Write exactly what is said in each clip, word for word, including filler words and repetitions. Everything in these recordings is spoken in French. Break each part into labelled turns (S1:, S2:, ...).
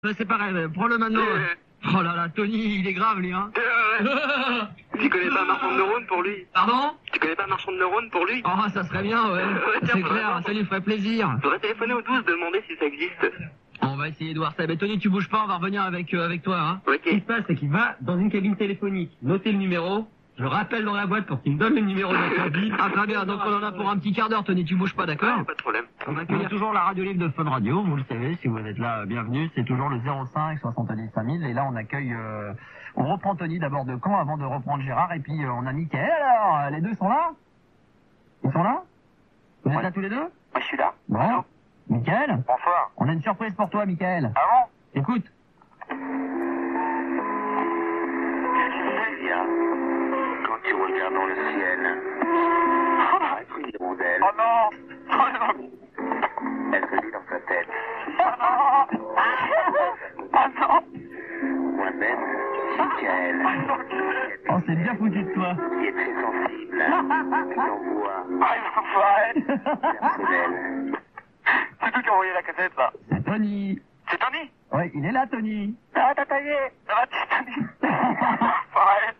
S1: Ben, c'est pareil, prends-le maintenant. Oh là là, Tony, il est grave, lui, hein.
S2: Tu connais pas Marchand de neurones pour lui?
S1: Pardon?
S2: Tu connais pas Marchand de neurones pour lui?
S1: Oh, ça serait bien, ouais.
S2: Ouais, tiens,
S1: C'est
S2: faudrait
S1: clair,
S2: voir.
S1: ça lui ferait plaisir.
S2: Faudrait téléphoner au douze, demander si ça existe.
S1: On va essayer de voir ça. Mais Tony, tu bouges pas, on va revenir avec, euh, avec toi, hein.
S2: Ok.
S1: Ce qui se passe, c'est qu'il va dans une cabine téléphonique, noter le numéro. Je le rappelle dans la boîte pour qu'il me donne le numéro de la cabine. Ah, très bien, donc on en a pour un petit quart d'heure, Tony, tu bouges pas, d'accord?
S2: Ouais, pas de problème.
S1: On va accueillir toujours la radio libre de Fun Radio, vous le savez, si vous êtes là, bienvenue, c'est toujours le zéro cinq soixante-dix cinq mille, et là on accueille, euh, on reprend Tony d'abord de Caen avant de reprendre Gérard, et puis euh, on a Mickaël, alors, euh, les deux sont là? Ils sont là? Vous êtes
S2: Ouais.
S1: là tous les deux?
S2: Moi, je suis là.
S1: Bon,
S2: Allô?
S1: Mickaël,
S2: Bonsoir.
S1: on a une surprise pour toi, Mickaël.
S2: Ah bon?
S1: Écoute.
S2: Qu'est-ce que c'est, Via? Quand tu regardes dans le ciel, une hirondelle. Oh non! Oh non! Elle se dit dans sa tête. Oh non! Oh non! Moi-même, Mickaël,
S1: Oh, c'est bien foutu de toi.
S2: qui est très sensible, t'envoie personnel. C'est toi qui as envoyé la cassette, là?
S1: C'est Tony.
S2: C'est Tony?
S1: Ouais, il est là, Tony.
S2: Ah, t'as taillé! Ça va, c'est Tony? Enfoiré!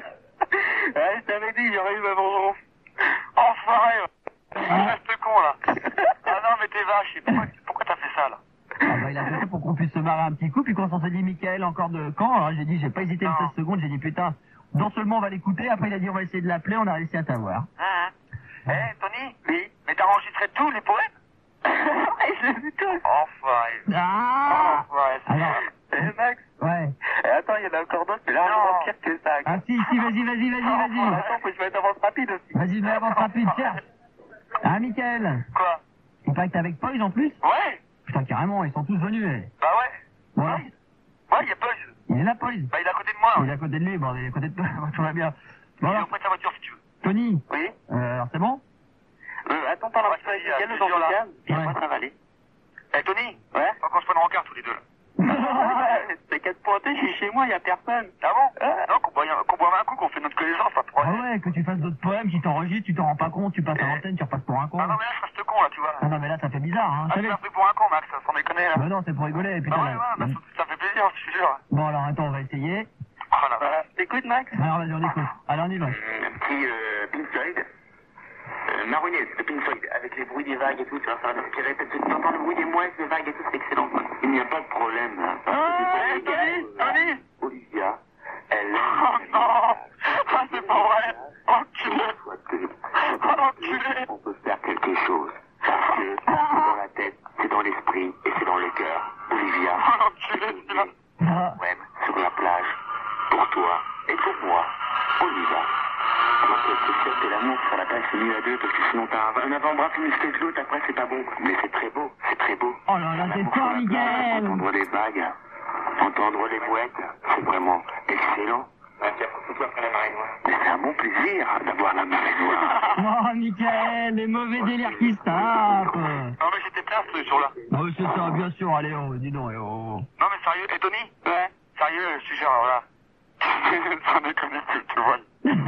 S2: Ouais, je t'avais dit, j'aurais eu ma vengeance. Enfoiré! Reste con, là. Ah non, mais t'es vache. Pourquoi, pourquoi t'as fait ça, là?
S1: Ah bah, il a fait ça pour qu'on puisse se marrer un petit coup, puis quand on s'est dit Mickaël encore de Caen, alors j'ai dit, j'ai pas hésité une
S2: Non.
S1: seize secondes, j'ai dit putain, non seulement on va l'écouter, après il a dit on va essayer de l'appeler, on a réussi à t'avoir.
S2: Hein? Eh, Tony? Oui? Mais t'as enregistré tous les poèmes? Ouais, je l'ai vu tous. Enfoiré.
S1: Ah
S2: Enfoiré, c'est
S1: Alors,
S2: Eh, Max?
S1: ouais.
S2: Eh, attends, il y en a encore d'autres, mais là, on pire que ça.
S1: Ah si, si, vas-y, vas-y, vas-y,
S2: Oh,
S1: vas-y.
S2: attends, faut que je mette avance rapide aussi.
S1: Vas-y, mais avance rapide, tiens. Ah, Mickaël,
S2: Quoi?
S1: il paraît que t'es avec Poise en plus?
S2: Ouais?
S1: Putain, carrément, ils sont tous venus, eh.
S2: Bah ouais.
S1: Ouais.
S2: Ouais, il y a Buzz.
S1: Il est là, Poise.
S2: Bah, il est à côté de moi.
S1: Il est à côté de lui, bon, il est à côté de toi, tout va bien. Bon
S2: Il est
S1: alors,
S2: auprès de sa voiture, si tu veux.
S1: Tony,
S2: Oui?
S1: euh, alors c'est bon?
S2: Euh, attends, parle un petit peu, il y a le dans le calme, et
S1: Ouais.
S2: moi, ça va aller. Eh, Tony? Ouais? Faut qu'on se prenne en rencard tous les deux, là. C'est qu'à te pointer, je suis chez moi, il y a personne. Ah bon? Non, qu'on boive un, qu'on boive un coup, qu'on fait notre connaissance, pas de
S1: Ah
S2: problème.
S1: ouais, que tu fasses d'autres poèmes qui t'enregistrent, tu t'en rends pas compte, tu passes à l'antenne, tu repasses pour un con.
S2: Ah non, mais là, je reste con, là, tu vois.
S1: Ah non, mais là, ça fait bizarre, hein.
S2: Ah,
S1: Ça
S2: tu
S1: fait-
S2: m'as pris pour un con, Max, sans déconner, là.
S1: Bah non, c'est pour rigoler, putain.
S2: Ah ouais,
S1: là.
S2: ouais, bah, ça, ça fait plaisir, je te jure.
S1: Bon, alors, attends, on va essayer.
S2: Oh la vache. T'écoutes, Max?
S1: Alors, vas-y, on écoute. Allez, on y va.
S2: Un petit euh, Pink Floyd, euh, marronnier de Pink Floyd, avec les bruits des vagues et tout, tu vois, ça va t'inspirer. Peut-être que tu entends le bruit des mouettes, des vagues et tout, c'est excellent. Il n'y a pas de problème, là.
S1: Ah,
S2: Hey, Tony, Tony! Olivia, elle aime...
S3: Oh non! Ah, c'est pas vrai! Enculé! Oh, enculé!
S2: On peut faire quelque chose. Parce que c'est dans la tête, c'est dans l'esprit et c'est dans le cœur. Olivia.
S3: Oh, l'enculé, celui-là!
S1: Ah,
S2: Ouais, sur la plage. Pour toi et pour moi. On y va. Moi, c'est sûr que l'amour sur la plage, c'est mieux à deux, parce que sinon t'as un, un avant-bras plus musclé que l'autre, après c'est pas bon. Mais c'est très beau, c'est très beau.
S1: Oh là là, c'est
S2: L'amour
S1: fort,
S2: sur la plage,
S1: Mickaël.
S2: entendre les vagues, entendre les mouettes, c'est vraiment excellent. Ouais, puis après, surtout après la marée noire. Mais c'est un bon plaisir d'avoir la marée noire.
S1: Oh, Mickaël, les mauvais délires qui se tapent.
S3: Non, mais j'étais plein ce jour-là.
S1: Ah oui, c'est ça, bien sûr, allez, oh, dis donc, eh, oh.
S3: Non, mais sérieux, et Tony? Ouais. Sérieux, je te jure, alors là. Sans déconner, tu, tu vois.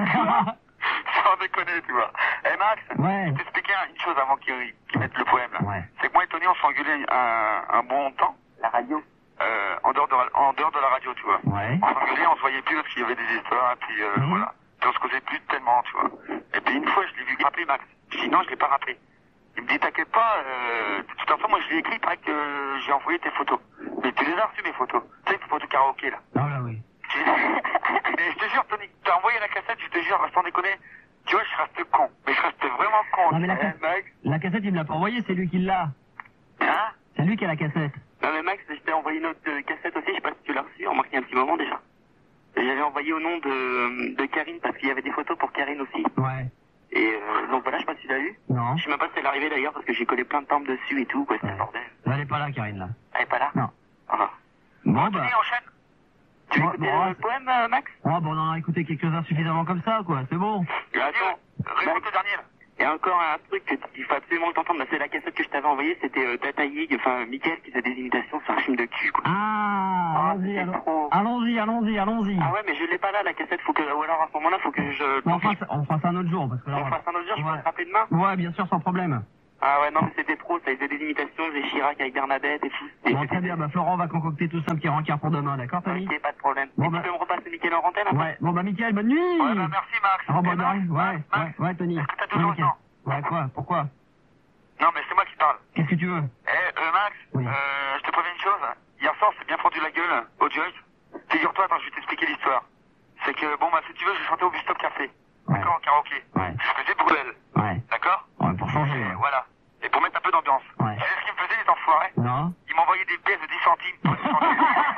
S3: Sans déconner, tu vois. Eh, Max,
S1: Ouais.
S3: je vais t'expliquer une chose avant qu'il qu'il mette le poème, là.
S1: Ouais.
S3: C'est que moi et Tony, on s'est engueulé un, un bon temps.
S2: La radio.
S3: Euh, en dehors de, la- en dehors de la radio, tu vois.
S1: Ouais.
S3: On s'engueulait, on se voyait plus parce qu'il y avait des histoires, et puis euh,
S1: Mhm.
S3: voilà. Puis on se causait plus tellement, tu vois. Et puis une fois, je l'ai vu rappeler Max. Je dis non, je l'ai pas rappelé. Il me dit, t'inquiète pas, euh, de toute façon, moi je l'ai écrit, il paraît que euh, j'ai envoyé tes photos. Mais tu les as reçues, mes photos. Tu sais, tes photos karaoké, là.
S1: Ah là, oui.
S3: J'ai- Mais je te jure, Tony, t'as envoyé la cassette, je te jure, sans déconner. Tu vois, je reste con. Mais je reste vraiment con.
S1: Non, mais la
S3: Eh,
S1: cassette-
S3: Max.
S1: La cassette, il me l'a pas envoyée, c'est lui qui l'a.
S2: Hein?
S1: C'est lui qui a la cassette.
S2: Non mais Max, je t'ai envoyé une autre euh, cassette aussi, je sais pas si tu l'as reçue, on marque il y a un petit moment déjà. Et j'avais envoyé au nom de, de Karine, parce qu'il y avait des photos pour Karine aussi.
S1: Ouais.
S2: Et euh, donc voilà, je sais pas si tu l'as eu.
S1: Non.
S2: Je sais même pas si elle est arrivée d'ailleurs, parce que j'ai collé plein de tempes dessus et tout, quoi, c'était
S1: Ouais.
S2: le bordel.
S1: Elle est pas là, Karine, là.
S2: Elle est pas là?
S1: Non.
S2: Ah.
S1: Bon, bah.
S3: Tony, enchaîne.
S2: Tu veux
S1: Bon,
S2: écouter
S1: bon,
S2: le
S1: c'est-
S2: poème, euh, Max?
S1: Ah, bon, on en a écouté quelques-uns suffisamment comme ça, quoi, c'est bon.
S2: Attends,
S3: Réponds
S2: Max,
S3: le dernier, là.
S2: il y a encore un truc que il faut absolument que t'entendes, là, c'est la cassette que je t'avais envoyée, c'était euh, Tata Yig, enfin Mickaël qui faisait des imitations sur un film de cul, quoi.
S1: Ah,
S2: Ah,
S1: allons-y,
S2: c'est
S1: allons-
S2: trop.
S1: allons-y, allons-y, allons-y.
S2: Ah ouais, mais je l'ai pas là, la cassette, faut que, ou alors à ce moment-là, faut que je...
S1: Mais on fera, ça- on fera ça un autre jour, parce que là,
S2: On fera ça un autre jour, je peux
S1: Ouais.
S2: te rappeler demain?
S1: Ouais, bien sûr, sans problème.
S3: Ah ouais, non, mais c'était pro, ça faisait des imitations, j'ai Chirac avec Bernadette et tout.
S1: Bon, très bien, bah Florent va concocter tout ça, un petit rencard pour demain, d'accord, Tony?
S3: Ok, pas de problème.
S1: Bon,
S3: et
S1: bah...
S3: tu peux me repasser Mickaël en antenne après?
S1: Ouais, bon bah Mickaël, bonne nuit.
S3: Ouais, bah merci Max.
S1: Oh, bah,
S3: Max,
S1: ouais, ouais,
S3: Max,
S1: ouais, ouais, Tony.
S3: est-ce que t'as toujours
S1: ouais,
S3: le temps?
S1: Ouais, quoi? Pourquoi?
S3: Non, mais c'est moi qui parle.
S1: Qu'est-ce que tu veux?
S3: Eh, euh, Max,
S1: oui.
S3: euh, je te préviens une chose. Hier soir, c'est bien fendu la gueule au Joyce. Figure-toi, attends, je vais t'expliquer l'histoire. C'est que, bon, bah, si tu veux, j'ai chanté au Bus Stop Café.
S1: Ouais.
S3: D'accord, en karaoké.
S1: Ouais.
S3: Je faisais Bruel.
S1: Ouais.
S3: D'accord?
S1: Ouais, pour changer.
S3: Et
S1: Ouais.
S3: voilà. Et pour mettre un peu d'ambiance.
S1: Ouais.
S3: Tu sais ce qu'ils me faisaient, les enfoirés?
S1: Non.
S3: Ils m'envoyaient des pièces de dix centimes pour les changer.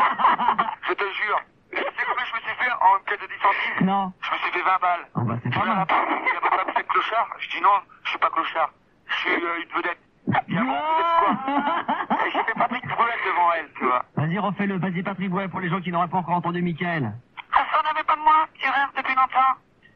S3: Je te jure. Et tu sais combien je me suis fait en une pièce de dix centimes?
S1: Non.
S3: Je me suis fait vingt balles.
S1: Oh, bah, c'est
S3: Je
S1: pas
S3: vais à
S1: mal.
S3: la porte, il y a votre femme, c'est clochard. Je dis non, je suis pas clochard. Je suis euh, une vedette. Et avant, vous êtes quoi? Et j'ai fait Patrick Bruel devant elle, tu vois.
S1: Vas-y, refais-le. Vas-y, Patrick Bruel, pour les gens qui n'auraient pas encore entendu Mickaël.
S3: Ah, ça n'avait pas de moi, tireur depuis longtemps.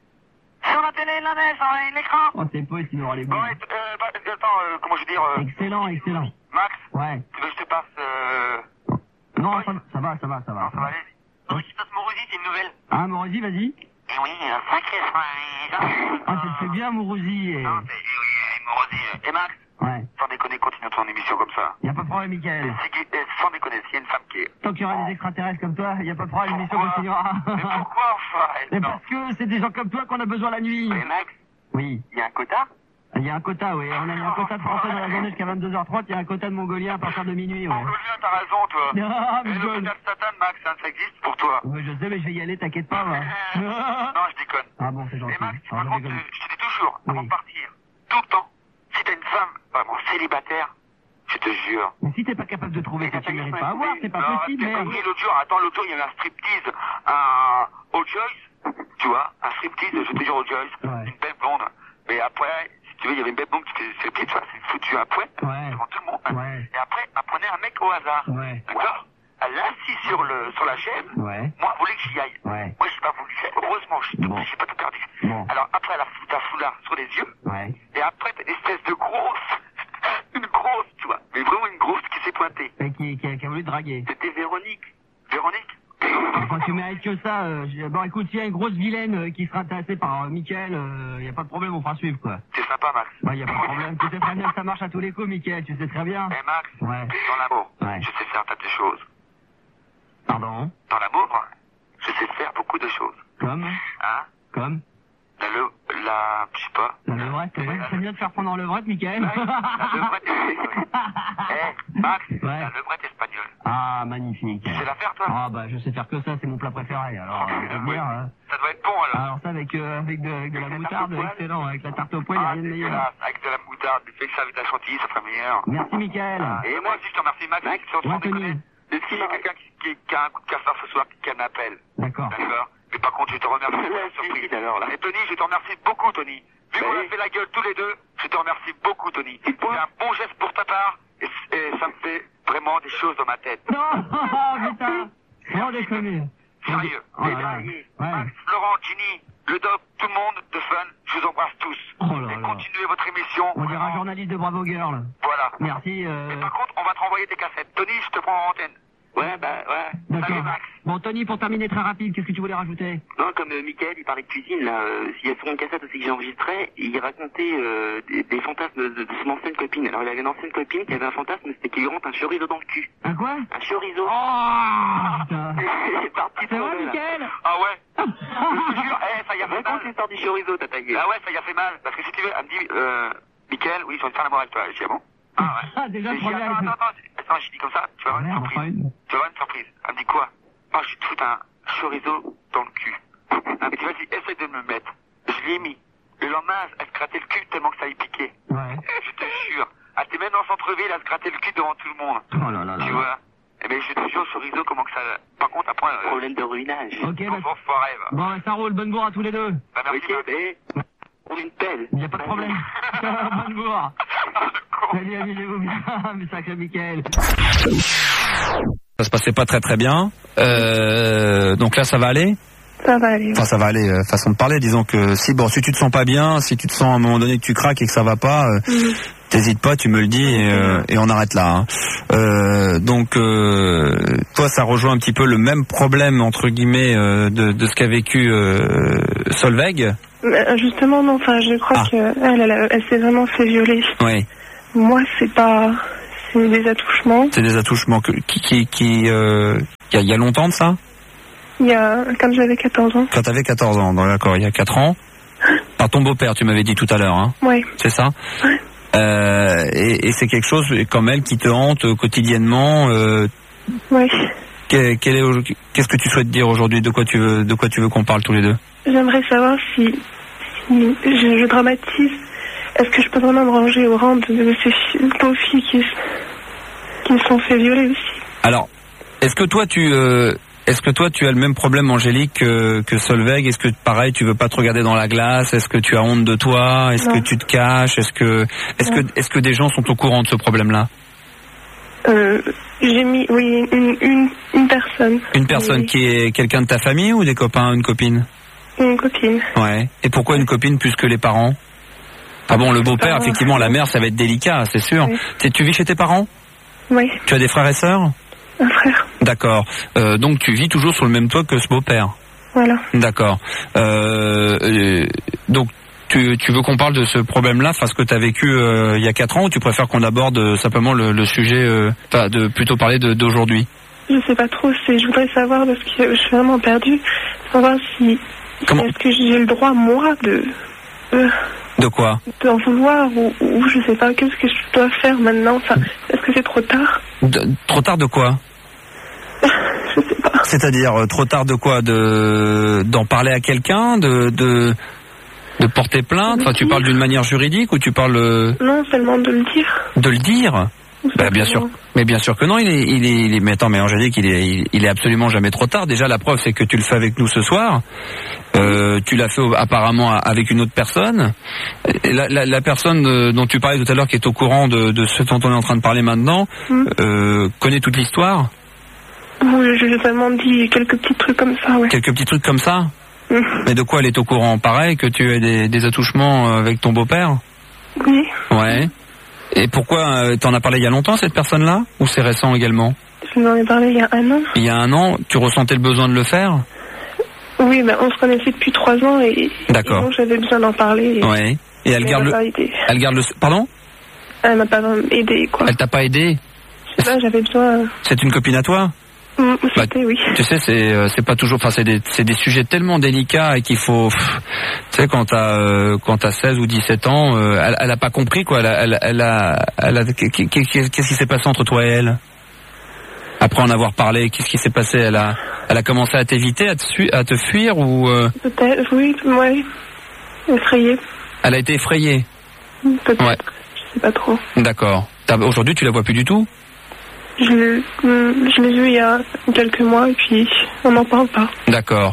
S3: Sur la télé, la neige, sur l'écran.
S1: Oh, c'est pas il aura les bons.
S3: Bon, et, euh, bah, attends, euh, comment je veux dire euh,
S1: Excellent, excellent.
S3: Max,
S1: Ouais.
S3: tu veux que je te passe euh...
S1: Non, ça, ça va, ça va, ça va.
S3: Non, ça va aller. Tu veux que je te passe Morosi, c'est une nouvelle.
S1: Ah, Morosi, vas-y.
S3: Eh oui, un sacré soin.
S1: Ah, tu le fais bien, Morosi. Et...
S3: Non, c'est, eh oui, Morosi. Et Max,
S1: Ouais.
S3: sans déconner, continue ton émission comme ça.
S1: Y a pas de problème, Mickaël.
S3: C'est qui- eh, sans déconner, s'il y a une femme qui est...
S1: Tant qu'il y aura des extraterrestres comme toi, y a pas de problème, l'émission
S3: Pourquoi
S1: continuera.
S3: Mais pourquoi, enfin
S1: Mais
S3: non.
S1: parce que c'est des gens comme toi qu'on a besoin la nuit.
S3: Mais Max,
S1: Oui.
S3: il y a un quota?
S1: Il y a un quota, oui. On a mis un quota de français dans la journée jusqu'à vingt-deux heures trente. Il y a un quota de mongolien à partir de minuit, ouais.
S3: Mongolien, t'as raison, toi.
S1: Ah,
S3: Et
S1: mais
S3: le
S1: je...
S3: quota de Satan, Max, hein, ça existe pour toi.
S1: Ouais, je sais, mais je vais y aller, t'inquiète pas, ouais.
S3: Non, je déconne.
S1: Ah bon, c'est gentil.
S3: Et Max,
S1: Alors,
S3: par
S1: je
S3: contre,
S1: déconne.
S3: je, je te dis toujours, avant
S1: Oui.
S3: de partir, tout le temps, si t'as une femme vraiment célibataire, je te jure.
S1: Mais si t'es pas capable de trouver, c'est que tu mérites pas avoir, c'est pas
S3: non,
S1: possible,
S3: t'es pas
S1: merde.
S3: pris l'autre jour, attends, l'autre jour, il y avait un striptease, un au Joyce, tu vois, un striptease, je te jure, au Joyce,
S1: Ouais.
S3: une belle blonde. Mais après, si tu veux, il y avait une belle blonde qui faisait striptease, tu vois, c'est foutu un poing,
S1: Ouais.
S3: devant tout le monde.
S1: Ouais.
S3: Et après, elle prenait un mec au hasard.
S1: Ouais.
S3: D'accord? Elle l'a assis sur le, sur la chaise.
S1: Ouais.
S3: Moi, elle voulait que j'y aille.
S1: Ouais.
S3: Moi, j'ai pas voulu. Heureusement, j'ai
S1: Bon.
S3: j'ai pas tout perdu.
S1: Bon.
S3: Alors, après, elle a foutu un foulard sur les yeux.
S1: Ouais.
S3: Et après, t'as une espèce de grosse, une grosse, tu vois. Mais vraiment une grosse qui s'est pointée.
S1: Et qui, qui, a, qui a voulu te draguer.
S3: C'était Véronique. Véronique?
S1: Enfin, tu mérites que ça. Euh, j'ai- bon, écoute, s'il y a une grosse vilaine euh, qui sera intéressée par euh, Mickaël, euh, y a pas de problème, on fera suivre, quoi.
S3: C'est sympa, Max.
S1: Bah, y a pas de problème. Tu sais très bien que ça marche à tous les coups, Mickaël, tu sais très bien.
S3: Eh, Max,
S1: Ouais.
S3: dans l'amour,
S1: Ouais.
S3: je sais faire tas de choses.
S1: Pardon?
S3: Dans l'amour, je sais faire beaucoup de choses.
S1: Comme?
S3: Hein?
S1: Comme?
S3: La, le, la, je sais pas.
S1: La levrette, c'est vrai, c'est bien de faire prendre en levrette, Mickaël.
S3: Ouais, la levrette espagnole. Eh, Max,
S1: Ouais.
S3: la levrette espagnole.
S1: Ah, magnifique.
S3: Tu sais la faire, toi?
S1: Ah, bah, je sais faire que ça, c'est mon plat préféré. Alors, euh, je veux
S3: Ouais.
S1: dire, hein.
S3: Ça doit être bon, alors.
S1: Alors ça, avec, euh, avec de, avec de la
S3: Avec la
S1: moutarde,
S3: tarte au poil.
S1: excellent. Avec la tarte au poil, y a
S3: Ah,
S1: rien de meilleur.
S3: dégueulasse. Avec de la moutarde, mais fais que ça avec de la chantilly, ça ferait meilleur.
S1: Merci, Mickaël.
S3: Et moi aussi, je te remercie, Max.
S2: Max,
S3: Sans
S1: ouais,
S3: déconner.
S1: Tony.
S3: Est-ce qu'il y a quelqu'un qui, qui, qui a un coup de casseur ce soir qui m'appelle?
S1: D'accord.
S3: D'accord. Mais par contre, je te remercie pour la
S2: La
S3: surprise.
S2: suite, alors, là.
S3: Et Tony, je te remercie beaucoup, Tony. Vu qu'on
S2: Oui.
S3: a fait la gueule tous les deux, je te remercie beaucoup, Tony. C'est un bon geste pour ta part, et, et ça me fait vraiment des choses dans ma tête.
S1: Non, putain. Sans déconner.
S3: Sérieux.
S1: Oh là
S3: Et
S1: là.
S3: là,
S1: Ouais.
S3: Max, Florent, Ginny, le doc, tout le monde de Fun, je vous embrasse tous.
S1: Oh là
S3: et
S1: là.
S3: continuez votre émission.
S1: On dirait un
S3: Vraiment.
S1: journaliste de Bravo Girl.
S3: Voilà.
S1: Merci. Euh...
S3: Et par contre, on va te renvoyer tes cassettes. Tony, je te prends en antenne.
S2: Ouais, bah, ouais.
S1: D'accord.
S3: Salut, Max.
S1: Bon, Tony, pour terminer très rapide, qu'est-ce que tu voulais rajouter?
S2: Non, comme euh, Mickaël, il parlait de cuisine, là, euh, il y a sur une cassette aussi que j'ai enregistré, il racontait euh, des, des fantasmes de, de son ancienne copine. Alors, il avait une ancienne copine qui avait un fantasme, c'était qu'il lui rentre un chorizo dans le cul.
S1: Un quoi?
S2: Un chorizo.
S1: Oh putain.
S2: C'est parti
S1: C'est
S2: trop
S1: vrai,
S2: loin, là.
S1: Mickaël?
S3: Ah ouais. Je te jure, eh, ça y a fait
S2: Raconte
S3: mal.
S2: l'histoire du chorizo, t'as taillé.
S3: Ah ouais, ça y a fait mal. Parce que si tu veux, elle me dit, euh, Mickaël, oui, j'ai envie de faire l'amour avec toi. Je dis, ah bon? Ah ouais.
S1: Ah, déjà,
S3: Et
S1: le
S3: je dis,
S1: problème.
S3: attends, attends, attends, attends, je dis comme ça, tu vas avoir une
S1: Merde, enfin
S3: surprise.
S1: une.
S3: Tu vas avoir une surprise. Elle me dit quoi? Oh, je vais te foutre un chorizo dans le cul. Elle me dit, vas-y, essaye de me le mettre. Je l'ai mis. Le lendemain, elle se grattait le cul tellement que ça y piquait.
S1: Ouais.
S3: Je te jure. Elle était même dans le centre-ville, elle se grattait le cul devant tout le monde.
S1: Oh là là là.
S3: Tu vois? Eh ben, je te jure, chorizo, comment que ça... Par contre, après... Euh,
S2: Problème de ruinage.
S1: Ok, bah,
S3: bon, foiré, va.
S1: bon, bah, ça roule. Bonne bourre à tous les deux.
S3: Bah, merci,
S2: Ok,
S3: Max.
S2: mais on est une pelle.
S1: Il n'y a pas de problème. Bonne bourre.
S3: Ah, le con.
S1: Salut, amusez-vous bien. Mais sacré Mickaël.
S4: Ça se passait pas très très bien. Euh, donc là, ça va aller.
S5: Ça va aller.
S4: Enfin, ça va aller. euh, façon de parler. Disons que si bon, si tu te sens pas bien, si tu te sens à un moment donné que tu craques et que ça va pas, euh,
S5: Mhm.
S4: t'hésites pas, tu me le dis et, euh, et on arrête là. Hein. Euh, donc, euh, toi, ça rejoint un petit peu le même problème entre guillemets euh, de, de ce qu'a vécu euh, Solveig.
S5: Euh, Justement, non. Enfin, je crois
S4: Ah.
S5: que elle, elle, elle s'est vraiment fait violer.
S4: Oui.
S5: Moi, c'est pas... C'est des attouchements.
S4: C'est des attouchements que, qui... qui, qui euh, il y a longtemps de ça?
S5: Il y a... Quand j'avais quatorze ans.
S4: Quand t'avais quatorze ans, d'accord, il y a quatre ans. Par ton beau-père, tu m'avais dit tout à l'heure, hein?
S5: Oui.
S4: C'est ça?
S5: Oui.
S4: Euh, et, et c'est quelque chose comme elle qui te hante quotidiennement. Euh,
S5: oui.
S4: Quel, quel est, qu'est-ce que tu souhaites dire aujourd'hui? De quoi tu veux, de quoi tu veux qu'on parle tous les deux?
S5: J'aimerais savoir si, si je, je dramatise. Est-ce que je peux vraiment me ranger au rang de, de ces filles, pauvres filles qui, qui me sont fait violer aussi?
S4: Alors, est-ce que toi tu, euh, est-ce que toi tu as le même problème, Angélique, que, que Solveig? Est-ce que pareil, tu veux pas te regarder dans la glace? Est-ce que tu as honte de toi? Est-ce que tu te caches? Est-ce que, est-ce que, est-ce que des gens sont au courant de ce problème-là?
S5: Euh, j'ai mis, oui, une, une, une personne.
S4: Une personne
S5: oui.
S4: Qui est quelqu'un de ta famille ou des copains, une copine?
S5: Une copine.
S4: Ouais. Et pourquoi une copine plus que les parents? Ah bon, le beau-père,
S5: parents,
S4: effectivement, la mère, ça va être délicat, c'est sûr. Oui. Tu vis chez tes parents?
S5: Oui.
S4: Tu as des frères et sœurs?
S5: Un frère.
S4: D'accord. Euh, donc tu vis toujours sur le même toit que ce beau-père?
S5: Voilà. D'accord.
S4: Euh, euh, donc tu, tu veux qu'on parle de ce problème-là, enfin ce que tu as vécu euh, il y a quatre ans, ou tu préfères qu'on aborde euh, simplement le, le sujet, enfin euh, de plutôt parler de, d'aujourd'hui?
S5: Je sais pas trop, c'est, je voudrais savoir, parce que je suis vraiment perdue, savoir si...
S4: Comment?
S5: Est-ce que j'ai le droit, moi, de... Euh,
S4: de quoi?
S5: D'en vouloir, ou, ou je sais pas, qu'est-ce que je dois faire maintenant? Enfin, est-ce que c'est trop tard?
S4: de, Trop tard de quoi?
S5: Je sais pas.
S4: C'est-à-dire, euh, trop tard de quoi? De d'en parler à quelqu'un? De... de... De porter plainte? Enfin, tu parles d'une manière juridique ou tu parles...
S5: Non, seulement de le dire.
S4: De le dire? Bah, bien sûr. Mais bien sûr que non, il est... Il est, il est mais attends, mais Angélique, il est, il, il est absolument jamais trop tard. Déjà, la preuve, c'est que tu le fais avec nous ce soir. Euh, tu l'as fait apparemment avec une autre personne. La, la, la personne dont tu parlais tout à l'heure, qui est au courant de, de ce dont on est en train de parler maintenant, mmh. euh, connaît toute l'histoire?
S5: Oui, je lui ai seulement dit quelques petits trucs comme ça, ouais.
S4: Quelques petits trucs comme ça? Mais de quoi elle est au courant? Pareil, que tu as des, des attouchements avec ton beau-père?
S5: Oui.
S4: Ouais. Et pourquoi euh, t'en as parlé il y a longtemps, cette personne-là? Ou c'est récent également?
S5: Je m'en ai parlé il y a un an.
S4: Il y a un an, tu ressentais le besoin de le faire?
S5: Oui, ben on se connaissait depuis trois ans et,
S4: D'accord.
S5: et donc j'avais besoin d'en parler. Et,
S4: ouais. Et elle, elle garde le... Elle garde le... Pardon?
S5: Elle m'a pas aidé, quoi.
S4: Elle t'a pas aidé?
S5: Je sais pas, j'avais besoin...
S4: C'est une copine à toi?
S5: Mmh, c'était, bah, oui.
S4: Tu sais, c'est euh, c'est pas toujours, enfin c'est des c'est des sujets tellement délicats et qu'il faut, pff, tu sais, quand t'as euh, quand t'as seize ou dix-sept ans, euh, elle, elle a pas compris quoi. Elle a elle, elle a elle a qu'est-ce qui s'est passé entre toi et elle? Après en avoir parlé, qu'est-ce qui s'est passé? Elle a elle a commencé à t'éviter, à te fuir, à te fuir ou euh...
S5: Peut-être, oui, ouais, effrayée.
S4: Elle a été effrayée.
S5: Peut-être.
S4: Ouais.
S5: Je sais pas trop.
S4: D'accord. Aujourd'hui, tu la vois plus du tout?
S5: Je, je l'ai vu il y a quelques mois et puis on n'en parle pas.
S4: D'accord.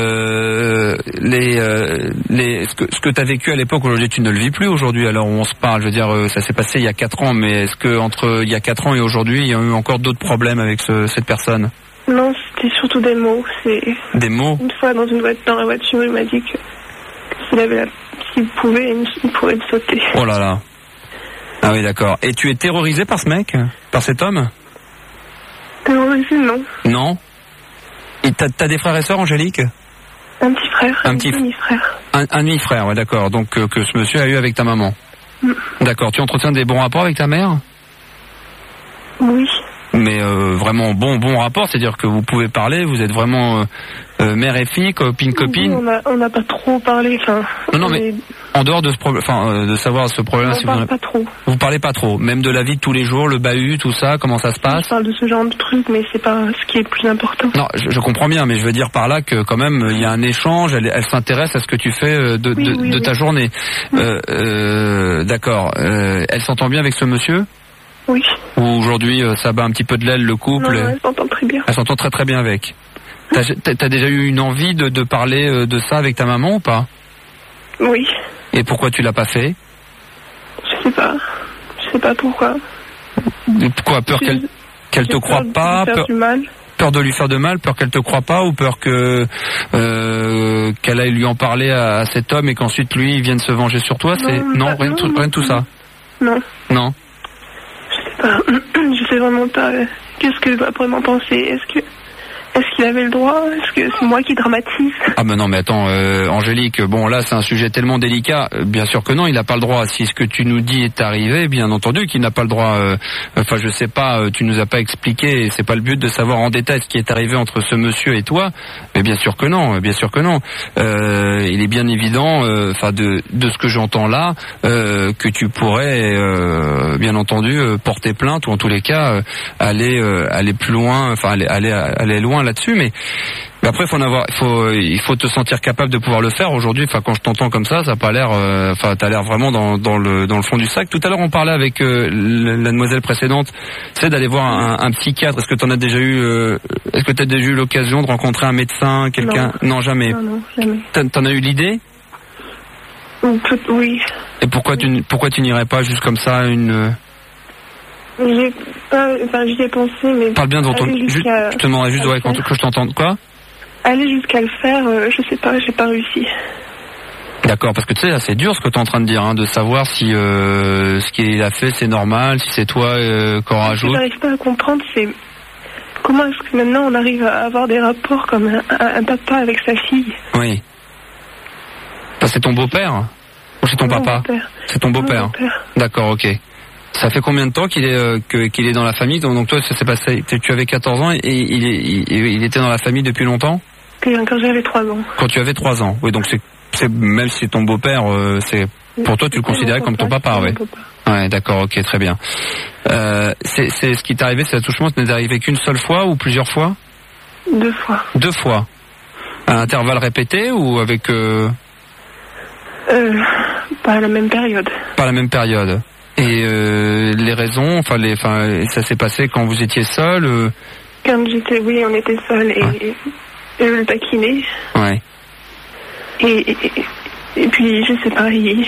S4: Euh, les, euh, les, ce que, ce que tu as vécu à l'époque, aujourd'hui tu ne le vis plus aujourd'hui, alors on se parle, je veux dire, ça s'est passé il y a quatre ans, mais est-ce que entre il y a quatre ans et aujourd'hui, il y a eu encore d'autres problèmes avec ce, cette personne?
S5: Non, c'était surtout des mots. C'est...
S4: Des mots?
S5: Une fois dans, une voiture, dans la voiture, il m'a dit que, que s'il, avait la, s'il pouvait, il pourrait me sauter.
S4: Oh là là. Ah oui, d'accord. Et tu es terrorisé par ce mec? Par cet homme?
S5: Terrorisé, non.
S4: Non? Et t'as, t'as des frères et sœurs, Angélique?
S5: Un petit frère, un, un petit
S4: demi-frère. Un, un demi-frère, ouais, d'accord. Donc euh, que ce monsieur a eu avec ta maman. Mm. D'accord. Tu entretiens des bons rapports avec ta mère?
S5: Oui.
S4: Mais euh, vraiment bon bon rapport, c'est-à-dire que vous pouvez parler, vous êtes vraiment euh, euh, mère et fille, copine copine.
S5: Oui, on n'a pas trop parlé, enfin.
S4: Non non mais est... en dehors de ce problème, enfin euh, de savoir ce problème.
S5: On
S4: si
S5: parle
S4: vous...
S5: pas trop.
S4: Vous parlez pas trop, même de la vie de tous les jours, le bahut, tout ça, comment ça se passe?
S5: Je parle de ce genre de trucs, mais c'est pas ce qui est le plus important.
S4: Non, je, je comprends bien, mais je veux dire par là que quand même il y a un échange, elle, elle s'intéresse à ce que tu fais de,
S5: oui,
S4: de,
S5: oui,
S4: de
S5: oui.
S4: ta journée. Oui. Euh, euh, d'accord. Euh, elle s'entend bien avec ce monsieur?
S5: Oui.
S4: Ou aujourd'hui ça bat un petit peu de l'aile le couple?
S5: Non, non, elle s'entend très bien.
S4: Elle s'entend très très bien avec. T'as, t'as déjà eu une envie de, de parler de ça avec ta maman ou pas?
S5: Oui.
S4: Et pourquoi tu l'as pas fait?
S5: Je sais pas. Je sais pas pourquoi.
S4: Pourquoi? Peur qu'elle, qu'elle te croie pas?
S5: Peur, du mal.
S4: Peur de lui faire de mal? Peur qu'elle te croie pas? Ou peur que euh, qu'elle aille lui en parler à, à cet homme et qu'ensuite lui il vienne se venger sur toi? C'est
S5: non,
S4: non,
S5: pas,
S4: rien,
S5: non,
S4: tout,
S5: non,
S4: rien de tout ça.
S5: Non.
S4: Non.
S5: Je sais pas. Je sais vraiment pas. Euh, qu'est-ce que je dois vraiment penser? Est-ce que Est-ce qu'il avait le droit? Est-ce que c'est moi qui dramatise?
S4: Ah mais non, mais attends, euh, Angélique, bon là c'est un sujet tellement délicat, euh, bien sûr que non, il n'a pas le droit. Si ce que tu nous dis est arrivé, bien entendu qu'il n'a pas le droit. Euh, enfin je sais pas, euh, tu nous as pas expliqué, et c'est pas le but de savoir en détail ce qui est arrivé entre ce monsieur et toi, mais bien sûr que non, bien sûr que non. Euh, il est bien évident, enfin euh, de, de ce que j'entends là, euh, que tu pourrais euh, bien entendu euh, porter plainte ou en tous les cas euh, aller euh, aller plus loin, enfin aller aller aller loin là-dessus, mais mais après, faut en avoir, faut, il faut te sentir capable de pouvoir le faire. Aujourd'hui, enfin, quand je t'entends comme ça, ça a pas l'air, enfin, euh, t'as l'air vraiment dans, dans le, dans le fond du sac. Tout à l'heure, on parlait avec euh, la, la demoiselle précédente, c'est d'aller voir un, un psychiatre. Est-ce que t'en as déjà eu, euh, est-ce que t'as déjà eu l'occasion de rencontrer un médecin, quelqu'un? Non. non, jamais.
S5: Non, non, jamais.
S4: T'en, t'en as eu l'idée?
S5: Oui.
S4: Et pourquoi tu, pourquoi tu n'irais pas juste comme ça une?
S5: J'ai pas, enfin, j'y ai pensé, mais.
S4: Parle bien devant ton. Juste, je te demanderais juste ouais, que je t'entende. Quoi?
S5: Aller jusqu'à le faire, euh, je sais pas, j'ai pas réussi.
S4: D'accord, parce que tu sais, là, c'est dur ce que tu es en train de dire, hein, de savoir si euh, ce qu'il a fait c'est normal, si c'est toi euh, qu'on rajoute.
S5: Ce que j'arrive pas à comprendre, c'est comment est-ce que maintenant on arrive à avoir des rapports comme un, un papa avec sa fille.
S4: Oui. Enfin, c'est ton beau-père ou c'est ton
S5: Mon
S4: papa?
S5: beau-père.
S4: C'est ton beau-père.
S5: Mon beau-père.
S4: D'accord, ok. Ça fait combien de temps qu'il est euh, que, qu'il est dans la famille? Donc, donc toi, ça s'est passé. Tu avais quatorze ans et il, est, il, il était dans la famille depuis longtemps?
S5: Quand j'avais trois ans.
S4: Quand tu avais trois ans. Oui, donc c'est, c'est même si c'est ton beau-père, euh, c'est pour toi tu le considérais comme ton papa, oui. Ouais, d'accord, ok, très bien. Euh, c'est, c'est ce qui t'est arrivé, c'est l'attouchement, ça n'est arrivé qu'une seule fois ou plusieurs fois?
S5: Deux fois.
S4: Deux fois. À intervalles répétés ou avec euh...
S5: Euh, pas à la même période.
S4: Pas à la même période. Et euh, les raisons, enfin, les, enfin, ça s'est passé quand vous étiez seul euh...
S5: Quand j'étais, oui, on était seuls et, ouais. et, et je le taquinais.
S4: Ouais.
S5: Et, et, et puis, je sais pas, il...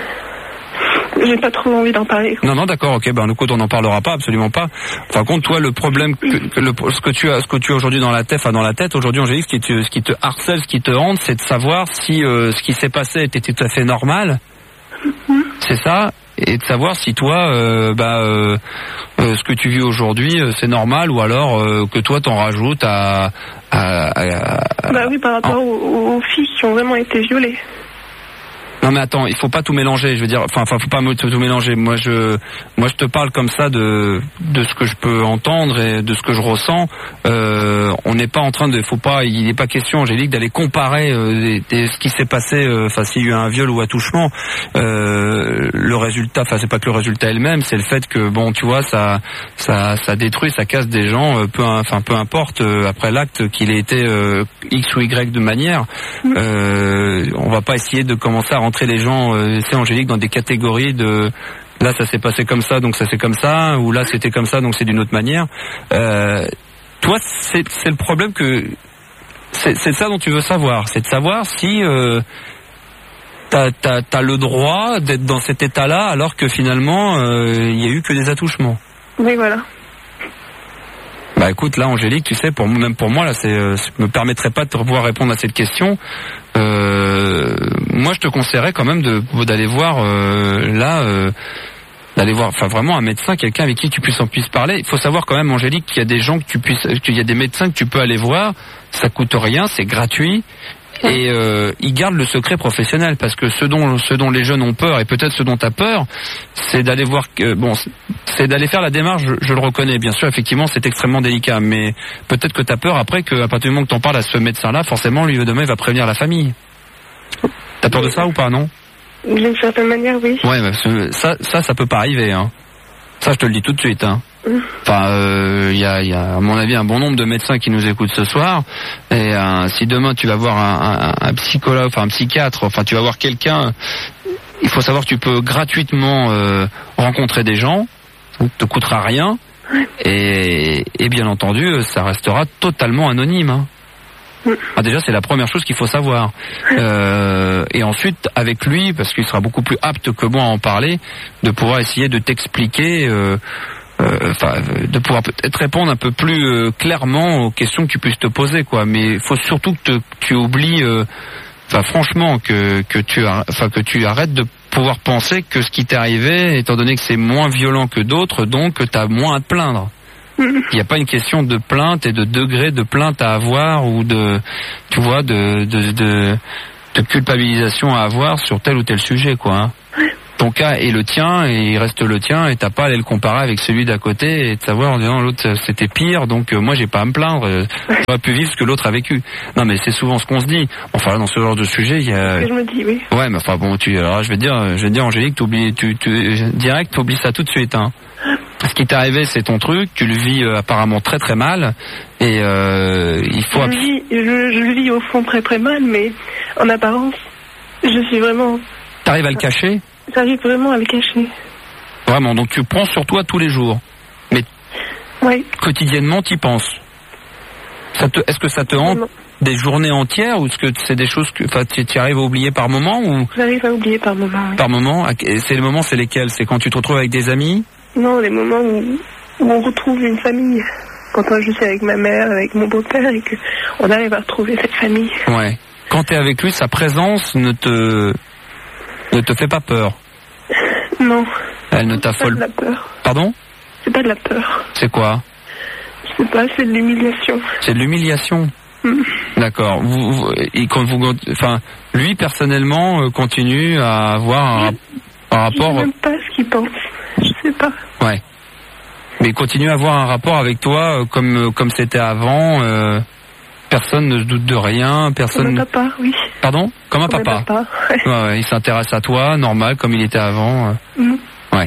S5: j'ai pas trop envie d'en parler.
S4: Non, non, d'accord, ok, ben, écoute, on n'en parlera pas, absolument pas. Par contre, toi, le problème, que, que le, ce que tu as, ce que tu as aujourd'hui dans la tête, enfin, dans la tête, aujourd'hui, Angélique, ce qui te, ce qui te harcèle, ce qui te hante, c'est de savoir si euh, ce qui s'est passé était tout à fait normal. Mm-hmm. C'est ça. Et de savoir si toi, euh, bah, euh, euh, ce que tu vis aujourd'hui, euh, c'est normal ou alors euh, que toi t'en rajoutes à, à, à, à...
S5: Bah oui, par rapport en... aux, aux filles qui ont vraiment été violées.
S4: Non mais attends, il faut pas tout mélanger. Je veux dire, enfin, enfin, faut pas tout, tout mélanger. Moi, je, moi, je te parle comme ça de de ce que je peux entendre et de ce que je ressens. Euh, on n'est pas en train de, faut pas, il n'est pas question, Angélique, d'aller comparer euh, des, des, ce qui s'est passé. Enfin, euh, s'il y a eu un viol ou attouchement, euh, le résultat, enfin, c'est pas que le résultat est le même, c'est le fait que bon, tu vois, ça, ça, ça détruit, ça casse des gens. Euh, peu, enfin, peu importe euh, après l'acte qu'il ait été euh, X ou Y de manière. Euh, on va pas essayer de commencer à rentrer les gens, euh, c'est Angélique, dans des catégories de là ça s'est passé comme ça donc ça c'est comme ça, ou là c'était comme ça donc c'est d'une autre manière. Euh, toi c'est, c'est le problème que c'est, c'est ça dont tu veux savoir, c'est de savoir si euh, t'as, t'as, t'as le droit d'être dans cet état-là alors que finalement euh, il y a eu que des attouchements.
S5: Oui, voilà.
S4: Bah écoute, là Angélique, tu sais, pour même pour moi là, c'est, euh, je me permettrais pas de te pouvoir répondre à cette question. Euh, moi, je te conseillerais quand même de d'aller voir euh, là, euh, d'aller voir, enfin vraiment un médecin, quelqu'un avec qui tu puisses en puisses parler. Il faut savoir quand même, Angélique, qu'il y a des gens que tu puisses, qu'il y a des médecins que tu peux aller voir. Ça coûte rien, c'est gratuit. Et euh, ils gardent le secret professionnel parce que ce dont ce dont les jeunes ont peur et peut-être ce dont tu as peur, c'est d'aller voir que bon, c'est d'aller faire la démarche. Je, je le reconnais, bien sûr, effectivement, c'est extrêmement délicat, mais peut-être que tu as peur après qu'à partir du moment que t'en parles à ce médecin-là, forcément, lui demain, il va prévenir la famille. T'as peur de ça ou pas, non?
S5: D'une certaine manière, oui.
S4: Ouais, mais ça, ça, ça peut pas arriver, hein. Ça, je te le dis tout de suite, hein. Enfin, il euh, y, a, y a, à mon avis, un bon nombre de médecins qui nous écoutent ce soir. Et euh, si demain tu vas voir un, un, un psychologue, enfin un psychiatre, enfin tu vas voir quelqu'un, il faut savoir que tu peux gratuitement euh, rencontrer des gens, ça ne te coûtera rien, et, et bien entendu, ça restera totalement anonyme. Hein. Ah, déjà, c'est la première chose qu'il faut savoir. Euh, et ensuite, avec lui, parce qu'il sera beaucoup plus apte que moi à en parler, de pouvoir essayer de t'expliquer. Euh, Enfin, euh, de pouvoir peut-être répondre un peu plus euh, clairement aux questions que tu puisses te poser, quoi. Mais il faut surtout que te, tu oublies, enfin euh, franchement, que que tu, enfin que tu arrêtes de pouvoir penser que ce qui t'est arrivé, étant donné que c'est moins violent que d'autres, donc tu as moins à te plaindre. Il n'y a pas une question de plainte et de degré de plainte à avoir ou de, tu vois, de, de, de, de culpabilisation à avoir sur tel ou tel sujet, quoi. Hein. Ton cas est le tien et il reste le tien et t'as pas à aller le comparer avec celui d'à côté et de savoir en disant l'autre c'était pire donc euh, moi j'ai pas à me plaindre, euh, j'aurais pu vivre ce que l'autre a vécu. Non mais c'est souvent ce qu'on se dit. Enfin dans ce genre de sujet il y a.
S5: C'est ce que je me dis, oui.
S4: Ouais mais enfin bon tu alors je vais te dire je vais te dire Angélique t'oublies tu tu direct t'oublies ça tout de suite hein. Ce qui t'est arrivé c'est ton truc, tu le vis euh, apparemment très très mal et euh, il faut.
S5: Je le vis, je, je le vis au fond très très mal mais en apparence je suis vraiment.
S4: T'arrives à le cacher?
S5: J'arrive vraiment à le cacher.
S4: Vraiment, donc tu prends sur toi tous les jours. Mais
S5: oui.
S4: Quotidiennement, t'y penses. Ça te, est-ce que ça te hante des journées entières ou est-ce que c'est des choses que tu, tu arrives à oublier par moment ou...
S5: J'arrive à oublier par moment. Oui.
S4: Par moment. C'est le moment, c'est lesquels? C'est quand tu te retrouves avec des amis?
S5: Non, les moments où, où on retrouve une famille. Quand moi je suis avec ma mère, avec mon beau-père et qu'on arrive à retrouver cette famille.
S4: Ouais. Quand t'es avec lui, sa présence ne te... ne te fait pas peur?
S5: Non.
S4: Elle ne t'affole
S5: pas. C'est pas de la peur.
S4: Pardon?
S5: C'est pas de la peur.
S4: C'est quoi?
S5: Je sais pas, c'est de l'humiliation.
S4: C'est de l'humiliation. Mm. D'accord. Vous, vous, et quand vous, enfin, lui personnellement euh, continue à avoir un, un rapport.
S5: Je sais même pas ce qu'il pense. Je sais pas.
S4: Ouais. Mais il continue à avoir un rapport avec toi euh, comme comme c'était avant. Euh... Personne ne se doute de rien, personne...
S5: Comme un papa, oui.
S4: Pardon? Comme un
S5: comme
S4: papa,
S5: un papa. Ouais.
S4: Ouais, ouais, il s'intéresse à toi, normal, comme il était avant.
S5: Mmh.
S4: Ouais.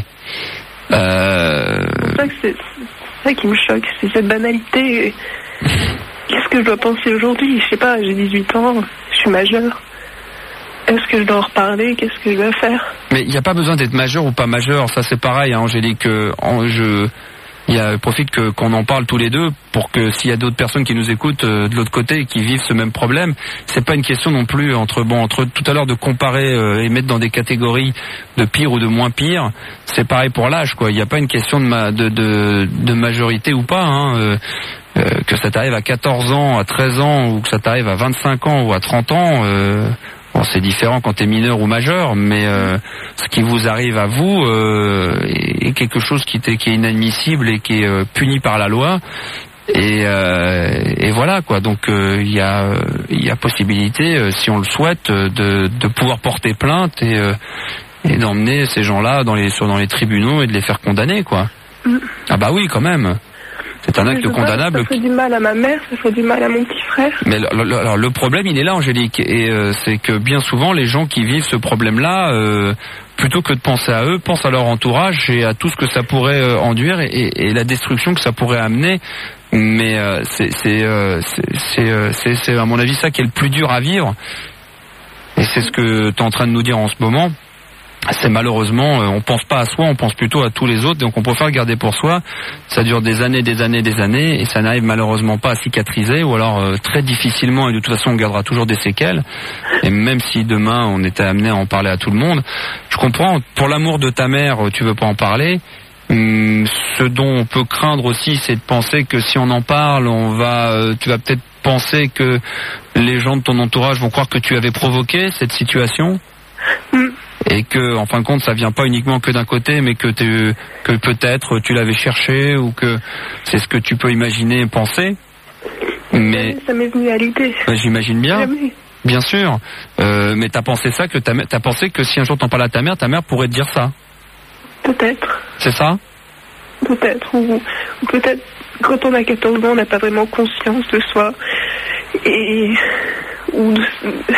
S4: Euh...
S5: C'est ça, que c'est, c'est ça qui me choque, c'est cette banalité. Qu'est-ce que je dois penser aujourd'hui? Je sais pas, j'ai dix-huit ans, je suis majeure. Est-ce que je dois en reparler? Qu'est-ce que je dois faire?
S4: Mais il n'y a pas besoin d'être majeur ou pas majeur, ça c'est pareil, hein, Angélique. En, je... Il y a, profite que, qu'on en parle tous les deux pour que s'il y a d'autres personnes qui nous écoutent euh, de l'autre côté et qui vivent ce même problème, c'est pas une question non plus entre bon entre tout à l'heure de comparer euh, et mettre dans des catégories de pire ou de moins pire. C'est pareil pour l'âge quoi. Il n'y a pas une question de, ma, de, de, de majorité ou pas. Hein, euh, euh, que ça t'arrive à quatorze ans, à treize ans ou que ça t'arrive à vingt-cinq ans ou à trente ans. Euh, Bon, c'est différent quand t'es mineur ou majeur, mais euh, ce qui vous arrive à vous euh, est quelque chose qui, qui est inadmissible et qui est euh, puni par la loi. Et, euh, et voilà quoi. Donc il euh, y a il y a possibilité, euh, si on le souhaite, de, de pouvoir porter plainte et, euh, et d'emmener ces gens-là dans les sur dans les tribunaux et de les faire condamner quoi. Mm. Ah bah oui quand même. C'est un acte condamnable.
S5: Ça fait du mal à ma mère, ça fait du mal à mon petit frère.
S4: Mais le, le, alors le problème, il est là, Angélique, et euh, c'est que bien souvent, les gens qui vivent ce problème-là, euh, plutôt que de penser à eux, pensent à leur entourage et à tout ce que ça pourrait euh, enduire et, et, et la destruction que ça pourrait amener. Mais euh, c'est, c'est, euh, c'est, c'est, euh, c'est, c'est à mon avis ça qui est le plus dur à vivre. Et c'est ce que tu es en train de nous dire en ce moment. C'est malheureusement, euh, on pense pas à soi, on pense plutôt à tous les autres, donc on préfère garder pour soi. Ça dure des années, des années, des années, et ça n'arrive malheureusement pas à cicatriser, ou alors euh, très difficilement, et de toute façon on gardera toujours des séquelles. Et même si demain on était amené à en parler à tout le monde, je comprends, pour l'amour de ta mère, tu veux pas en parler. Hum, ce dont on peut craindre aussi, c'est de penser que si on en parle, on va, euh, tu vas peut-être penser que les gens de ton entourage vont croire que tu avais provoqué cette situation. Mm. Et que, en fin de compte, ça vient pas uniquement que d'un côté, mais que, que peut-être tu l'avais cherché ou que c'est ce que tu peux imaginer et penser. Mais
S5: ça m'est venu à l'idée.
S4: Ben, j'imagine bien. Jamais. Bien sûr. Euh, mais t'as pensé ça que ta, t'as pensé que si un jour t'en parles à ta mère, ta mère pourrait te dire ça.
S5: Peut-être.
S4: C'est ça.
S5: Peut-être. Ou, ou peut-être quand on a quatorze ans, on n'a pas vraiment conscience de soi et ou de,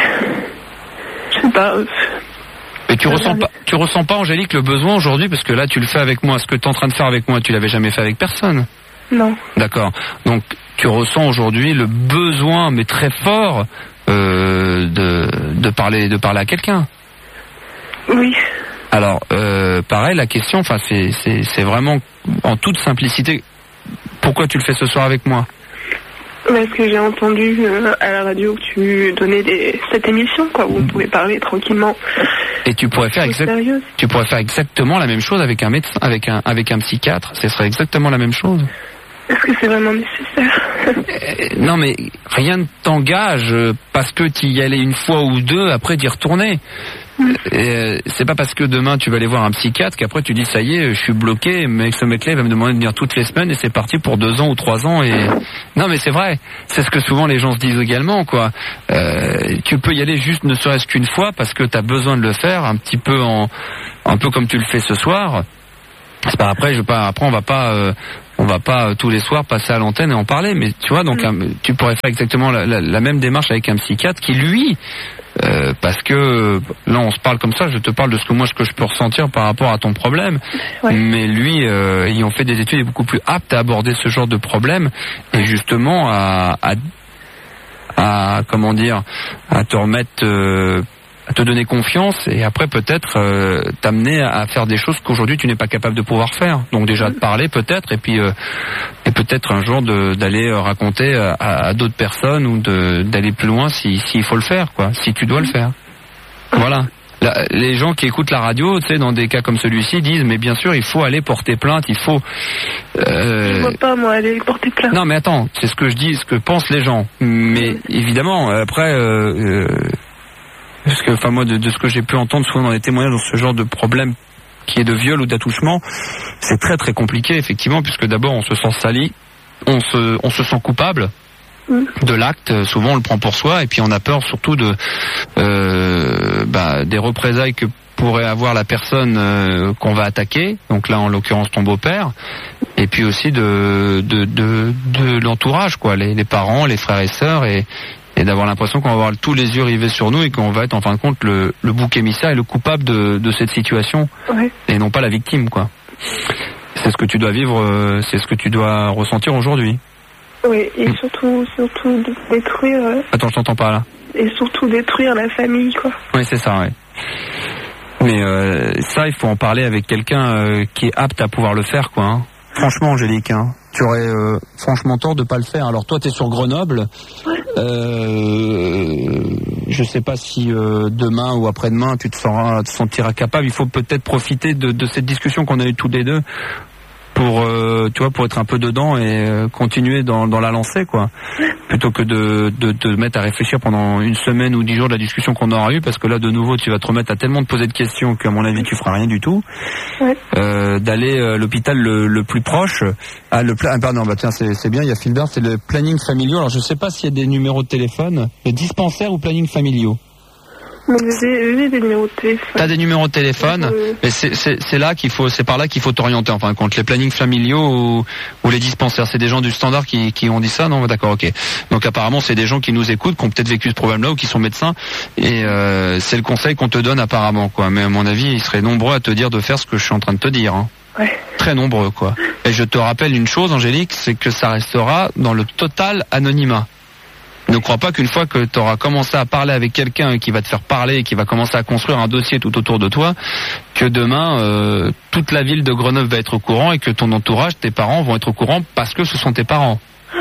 S5: je sais pas.
S4: Mais tu ressens pas, tu ressens pas, Angélique, le besoin aujourd'hui, parce que là, tu le fais avec moi. Ce que tu es en train de faire avec moi, tu l'avais jamais fait avec personne.
S5: Non.
S4: D'accord. Donc, tu ressens aujourd'hui le besoin, mais très fort, euh, de, de parler, de parler à quelqu'un.
S5: Oui.
S4: Alors, euh, pareil, la question, enfin, c'est, c'est, c'est vraiment en toute simplicité. Pourquoi tu le fais ce soir avec moi?
S5: Parce que j'ai entendu euh, à la radio que tu donnais des, cette émission, quoi, où on pouvait parler tranquillement.
S4: Et tu pourrais faire exact, tu pourrais faire exactement la même chose avec un médecin, avec un, avec un psychiatre. Ce serait exactement la même chose.
S5: Est-ce que c'est vraiment nécessaire?
S4: euh, Non mais rien ne t'engage parce que tu y allais une fois ou deux, après d'y retourner. Mm. Euh, c'est pas parce que demain tu vas aller voir un psychiatre qu'après tu dis ça y est, je suis bloqué, mais ce mec-là il va me demander de venir toutes les semaines et c'est parti pour deux ans ou trois ans. Et non mais c'est vrai, c'est ce que souvent les gens se disent également quoi. Euh, tu peux y aller juste ne serait-ce qu'une fois parce que tu as besoin de le faire un petit peu en un peu comme tu le fais ce soir. C'est pas après je veux pas après on va pas euh, on va pas euh, tous les soirs passer à l'antenne et en parler, mais tu vois donc mm. un, tu pourrais faire exactement la, la, la même démarche avec un psychiatre qui lui Euh, parce que là on se parle comme ça, je te parle de ce que moi ce que je peux ressentir par rapport à ton problème, ouais. Mais lui euh, ayant fait des études est beaucoup plus apte à aborder ce genre de problème et justement à, à, à comment dire à te remettre euh, à te donner confiance et après peut-être euh, t'amener à faire des choses qu'aujourd'hui tu n'es pas capable de pouvoir faire. Donc déjà de parler peut-être et puis euh, et peut-être un jour de, d'aller raconter à, à d'autres personnes ou de, d'aller plus loin si s'il faut le faire quoi, si tu dois le faire. Voilà. La, les gens qui écoutent la radio, tu sais, dans des cas comme celui-ci, disent mais bien sûr il faut aller porter plainte, il faut.
S5: Euh... Je vois pas moi aller porter plainte.
S4: Non mais attends, c'est ce que je dis, ce que pensent les gens. Mais évidemment après. Euh, euh, Parce que, enfin moi, de, de ce que j'ai pu entendre souvent dans les témoignages dans ce genre de problème qui est de viol ou d'attouchement, c'est très très compliqué effectivement, puisque d'abord on se sent sali, on se, on se sent coupable mmh. de l'acte. Souvent on le prend pour soi et puis on a peur surtout de euh, bah, des représailles que pourrait avoir la personne euh, qu'on va attaquer. Donc là en l'occurrence ton beau-père. Et puis aussi de de de, de l'entourage quoi, les, les parents, les frères et sœurs et et d'avoir l'impression qu'on va avoir tous les yeux rivés sur nous et qu'on va être en fin de compte le, le bouc émissaire et le coupable de, de cette situation, ouais. Et non pas la victime quoi. C'est ce que tu dois vivre, c'est ce que tu dois ressentir aujourd'hui.
S5: Oui, et surtout, surtout détruire...
S4: Attends, je t'entends pas là.
S5: Et surtout détruire la famille quoi.
S4: Oui, c'est ça, ouais. Mais euh, ça, il faut en parler avec quelqu'un euh, qui est apte à pouvoir le faire quoi. Hein. Franchement, Angélique, hein, tu aurais euh, franchement tort de pas le faire. Alors toi, tu es sur Grenoble. Ouais. Euh, je sais pas si euh, demain ou après-demain, tu te, seras, te sentiras capable. Il faut peut-être profiter de, de cette discussion qu'on a eue tous les deux pour, euh, tu vois, pour être un peu dedans et euh, continuer dans, dans la lancée, quoi. Plutôt que de, de, de te mettre à réfléchir pendant une semaine ou dix jours de la discussion qu'on aura eue, parce que là, de nouveau, tu vas te remettre à tellement te poser de questions qu'à mon avis, tu feras rien du tout. Ouais. Euh, d'aller à l'hôpital le, le plus proche. Ah, le pla- ah, pardon, bah tiens, c'est, c'est bien, il y a Philbert, c'est le planning familial. Alors, je sais pas s'il y a des numéros de téléphone. Le dispensaire ou planning familiaux?
S5: Mais j'ai, j'ai des numéros de téléphone.
S4: T'as des numéros de téléphone, euh... mais c'est, c'est, c'est là qu'il faut, c'est par là qu'il faut t'orienter en fin de compte. Les plannings familiaux ou, ou les dispensaires, c'est des gens du standard qui, qui ont dit ça, non? D'accord, ok. Donc apparemment c'est des gens qui nous écoutent, qui ont peut-être vécu ce problème-là ou qui sont médecins, et euh, c'est le conseil qu'on te donne apparemment, quoi. Mais à mon avis, ils seraient nombreux à te dire de faire ce que je suis en train de te dire. Hein.
S5: Ouais.
S4: Très nombreux, quoi. Et je te rappelle une chose, Angélique, c'est que ça restera dans le total anonymat. Ne crois pas qu'une fois que tu auras commencé à parler avec quelqu'un qui va te faire parler et qui va commencer à construire un dossier tout autour de toi, que demain, euh, toute la ville de Grenoble va être au courant et que ton entourage, tes parents vont être au courant parce que ce sont tes parents.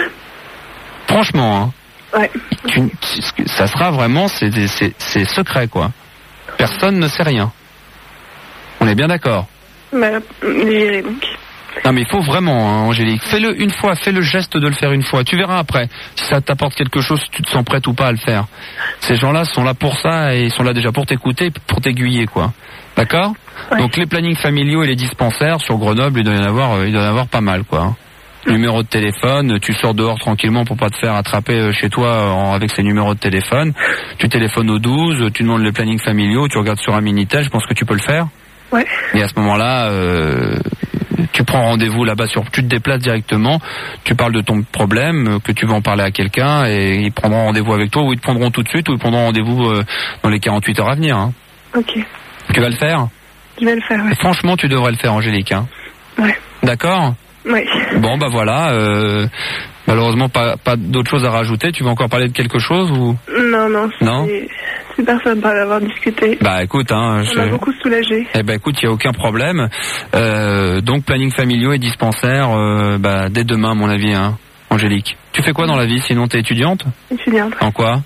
S4: Franchement, hein.
S5: Ouais.
S4: Tu, ça sera vraiment, c'est, c'est, c'est secret, quoi. Personne ne sait rien. On est bien d'accord?
S5: Bah, j'irai donc.
S4: Non mais il faut vraiment, hein, Angélique. Fais-le une fois, fais le geste de le faire une fois. Tu verras après si ça t'apporte quelque chose, si tu te sens prête ou pas à le faire. Ces gens-là sont là pour ça et ils sont là déjà pour t'écouter, pour t'aiguiller, quoi. D'accord? Ouais. Donc les plannings familiaux et les dispensaires sur Grenoble, il doit y en avoir, il doit y en avoir pas mal, quoi. Numéro de téléphone, tu sors dehors tranquillement pour pas te faire attraper chez toi en, avec ces numéros de téléphone. Tu téléphones au douze, tu demandes les plannings familiaux, tu regardes sur un Minitel, je pense que tu peux le faire.
S5: Ouais.
S4: Et à ce moment-là, euh, tu prends rendez-vous là-bas, sur, tu te déplaces directement, tu parles de ton problème, que tu veux en parler à quelqu'un, et ils prendront rendez-vous avec toi, ou ils te prendront tout de suite, ou ils prendront rendez-vous euh, dans les quarante-huit heures à venir. Hein.
S5: Ok.
S4: Tu vas le faire?
S5: Je vais le faire, ouais.
S4: Franchement, tu devrais le faire, Angélique. Hein.
S5: Ouais.
S4: D'accord?
S5: Ouais.
S4: Bon, bah voilà. Euh, malheureusement, pas, pas d'autre chose à rajouter. Tu veux encore parler de quelque chose ou?
S5: Non, non.
S4: Non.
S5: C'est... Super sympa d'avoir discuté.
S4: Bah écoute, hein,
S5: ça m'a beaucoup soulagé.
S4: Eh ben écoute, il y a aucun problème. Euh, donc planning familiaux et dispensaires, euh, bah dès demain à mon avis, hein, Angélique. Tu fais quoi dans la vie? Sinon t'es étudiante?
S5: Étudiante.
S4: En quoi?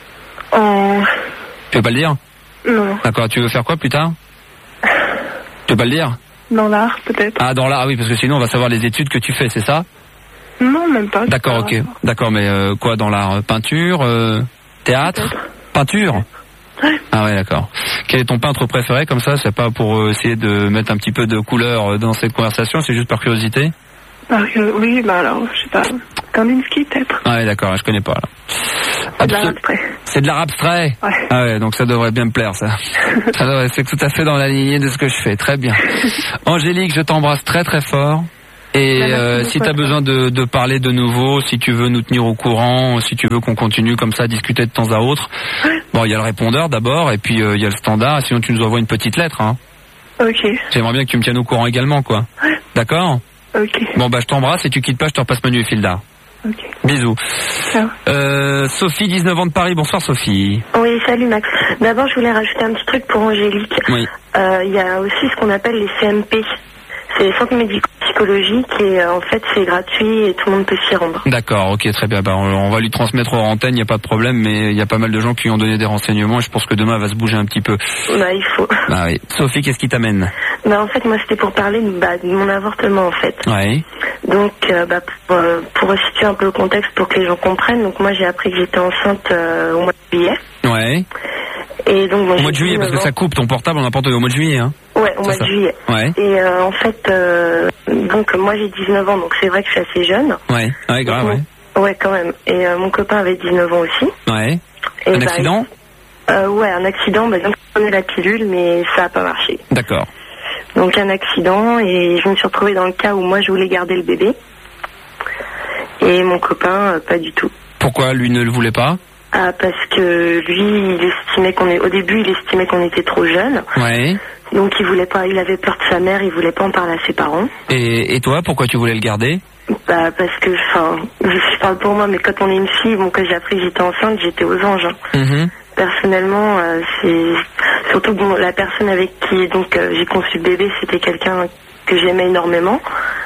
S5: En.
S4: Tu veux pas le dire?
S5: Non.
S4: D'accord. Tu veux faire quoi plus tard? Tu veux pas le dire?
S5: Dans l'art peut-être.
S4: Ah dans l'art, oui, parce que sinon on va savoir les études que tu fais, c'est ça?
S5: Non, même pas.
S4: D'accord, ok. D'accord, mais euh, quoi dans l'art? Peinture, euh, théâtre,
S5: Peut-être.
S4: peinture?
S5: Ouais.
S4: Ah ouais, d'accord. Quel est ton peintre préféré comme ça? C'est pas pour euh, essayer de mettre un petit peu de couleur dans cette conversation, c'est juste par curiosité?
S5: Parce que, oui, bah alors, je sais pas. Kandinsky, peut-être.
S4: Ah ouais, d'accord, je connais pas là.
S5: C'est de l'art
S4: Absol-
S5: abstrait.
S4: C'est de l'art abstrait.
S5: Ouais.
S4: Ah ouais, donc ça devrait bien me plaire ça. Ça devrait- c'est tout à fait dans la lignée de ce que je fais. Très bien. Angélique, je t'embrasse très très fort. Et
S5: Merci
S4: euh,
S5: beaucoup.
S4: si tu as besoin de, de parler de nouveau, si tu veux nous tenir au courant, si tu veux qu'on continue comme ça à discuter de temps à autre, bon, il y a le répondeur d'abord, et puis euh, il y a le standard, sinon tu nous envoies une petite lettre. Hein.
S5: Ok.
S4: J'aimerais bien que tu me tiennes au courant également, quoi.
S5: Ouais.
S4: D'accord?
S5: Ok.
S4: Bon, bah je t'embrasse, et tu quittes pas, je te repasse Manu et Filda.
S5: Ok.
S4: Bisous.
S5: Ciao.
S4: Euh, Sophie, dix-neuf ans de Paris. Bonsoir Sophie.
S6: Oui, salut Max. D'abord, je voulais rajouter un petit truc pour Angélique.
S4: Oui.
S6: Euh, Il y a aussi ce qu'on appelle les C M P. C'est les centres médico-psychologiques et euh, en fait, c'est gratuit et tout le monde peut s'y rendre.
S4: D'accord, ok, très bien. Bah, on, on va lui transmettre hors antenne, il n'y a pas de problème, mais il y a pas mal de gens qui lui ont donné des renseignements et je pense que demain elle va se bouger un petit peu.
S6: Bah, il faut.
S4: Ah oui. Sophie, qu'est-ce qui t'amène?
S6: Bah, en fait, moi, c'était pour parler de, bah, de mon avortement, en fait.
S4: Ouais.
S6: Donc, euh, bah, pour, euh, pour situer un peu le contexte pour que les gens comprennent, donc moi, j'ai appris que j'étais enceinte euh, au mois de juillet.
S4: Ouais.
S6: Et donc, bon,
S4: Au
S6: j'ai
S4: mois de juillet, parce que
S6: dix-neuf
S4: ça
S6: ans.
S4: coupe ton portable, on n'a pas entendu au mois de juillet, hein.
S6: Ouais, au
S4: C'est
S6: mois
S4: ça.
S6: de juillet.
S4: Ouais.
S6: Et euh, en fait, euh, donc moi, j'ai dix-neuf ans, donc c'est vrai que je suis assez jeune.
S4: Ouais. Ouais, grave,
S6: Donc,
S4: ouais.
S6: mon- Ouais, quand même. Et euh, mon copain avait dix-neuf ans aussi.
S4: Ouais.
S6: Et
S4: Un
S6: bah,
S4: accident?
S6: euh, Ouais, un accident. Bah, donc, je prenais la pilule, mais ça n'a pas marché.
S4: D'accord.
S6: Donc, un accident, et je me suis retrouvée dans le cas où moi, je voulais garder le bébé. Et mon copain, euh, pas du tout.
S4: Pourquoi lui ne le voulait pas?
S6: Ah, parce que lui, il estimait qu'on est. Au début, il estimait qu'on était trop jeune.
S4: Ouais.
S6: Donc, il voulait pas. Il avait peur de sa mère. Il voulait pas en parler à ses parents.
S4: Et, et toi, pourquoi tu voulais le garder?
S6: Bah, parce que, enfin, je parle pour moi, mais quand on est une fille, bon, quand j'ai appris que j'étais enceinte, j'étais aux anges. Hein.
S4: Mhm.
S6: Personnellement, euh, c'est surtout bon, la personne avec qui donc euh, j'ai conçu le bébé, c'était quelqu'un que j'aimais énormément,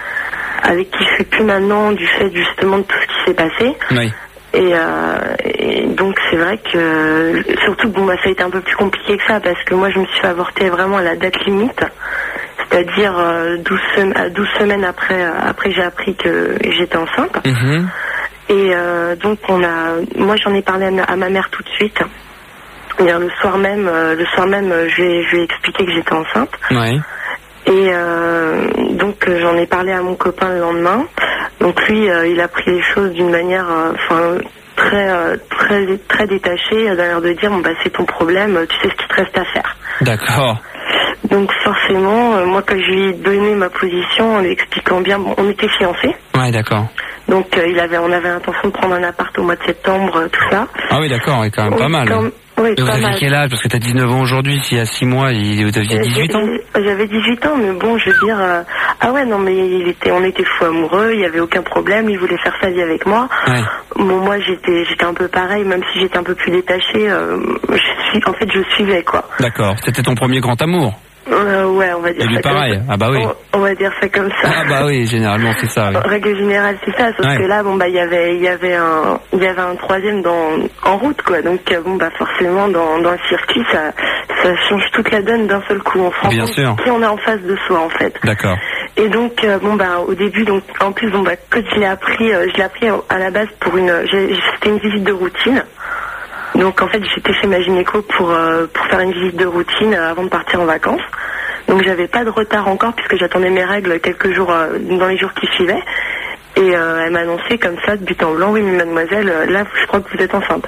S6: avec qui je suis plus maintenant du fait justement de tout ce qui s'est passé.
S4: Oui.
S6: Et, euh, et donc c'est vrai que surtout bon bah ça a été un peu plus compliqué que ça parce que moi je me suis fait avorter vraiment à la date limite, c'est-à-dire euh, douze, sem- douze semaines après euh, après j'ai appris que j'étais enceinte.
S4: Mhm.
S6: Et euh, donc on a, moi j'en ai parlé à ma, à ma mère tout de suite. C'est-à-dire le soir même, euh, le soir même, euh, je lui ai, je lui ai expliqué que j'étais enceinte.
S4: Ouais.
S6: Et euh, donc euh, j'en ai parlé à mon copain le lendemain. Donc lui, euh, il a pris les choses d'une manière, enfin euh, très, euh, très, très détachée, d'un l'air de dire bon bah c'est ton problème, tu sais ce qu'il te reste à faire.
S4: D'accord.
S6: Donc forcément, euh, moi quand je lui ai donné ma position en lui expliquant bien, bon, on était fiancés.
S4: Ouais, d'accord.
S6: Donc euh, il avait, on avait l'intention de prendre un appart au mois de septembre, euh, tout ça.
S4: Ah oui, d'accord, ouais, quand même pas
S6: Oui,
S4: mal.
S6: quand- oui,
S4: Et vous
S6: pas
S4: aviez
S6: mal.
S4: quel âge? Parce que t'as dix-neuf ans aujourd'hui, s'il y a six mois, il- vous aviez dix-huit ans?
S6: J'ai- J'avais dix-huit ans, mais bon, je veux dire, euh, ah ouais, non, mais il était, on était fous amoureux, il y avait aucun problème, il voulait faire sa vie avec moi.
S4: Ouais.
S6: Bon, moi, j'étais, j'étais un peu pareil, même si j'étais un peu plus détachée, euh, je suis, en fait, je suivais, quoi.
S4: D'accord. C'était ton premier grand amour?
S6: Euh, ouais, on va dire
S4: Et lui
S6: ça
S4: pareil?
S6: comme ça.
S4: Ah bah oui.
S6: On, on va dire ça comme ça.
S4: Ah bah oui, généralement c'est ça, oui.
S6: En règle générale, c'est ça, sauf
S4: Ouais.
S6: que là, bon, bah, il y avait, il y avait un, il y avait un troisième dans, en route, quoi. Donc, euh, bon, bah, forcément, dans, dans le circuit, ça, ça change toute la donne d'un seul coup. On se rend
S4: Bien
S6: compte
S4: sûr.
S6: qui on a en face de soi, en fait.
S4: D'accord.
S6: Et donc, euh, bon, bah, au début, donc, en plus, bon, bah, quand je l'ai appris, euh, je l'ai appris à la base pour une, j'ai- c'était une visite de routine. Donc, en fait, j'étais chez ma gynéco pour, euh, pour faire une visite de routine euh, avant de partir en vacances. Donc, j'avais pas de retard encore puisque j'attendais mes règles quelques jours, euh, dans les jours qui suivaient. Et euh, elle m'a annoncé comme ça, de but en blanc, oui, mais mademoiselle, euh, là, je crois que vous êtes enceinte.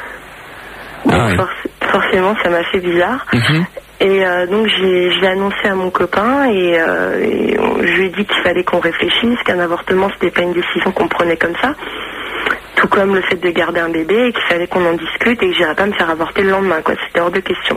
S6: Donc,
S4: Ah oui.
S6: forc- forcément, ça m'a fait bizarre.
S4: Mhm.
S6: Et euh, donc j'ai, je l'ai annoncé à mon copain et, euh, et on- je lui ai dit qu'il fallait qu'on réfléchisse, qu'un avortement c'était pas une décision qu'on prenait comme ça, tout comme le fait de garder un bébé et qu'il fallait qu'on en discute et que j'irais pas me faire avorter le lendemain, quoi. C'était hors de question.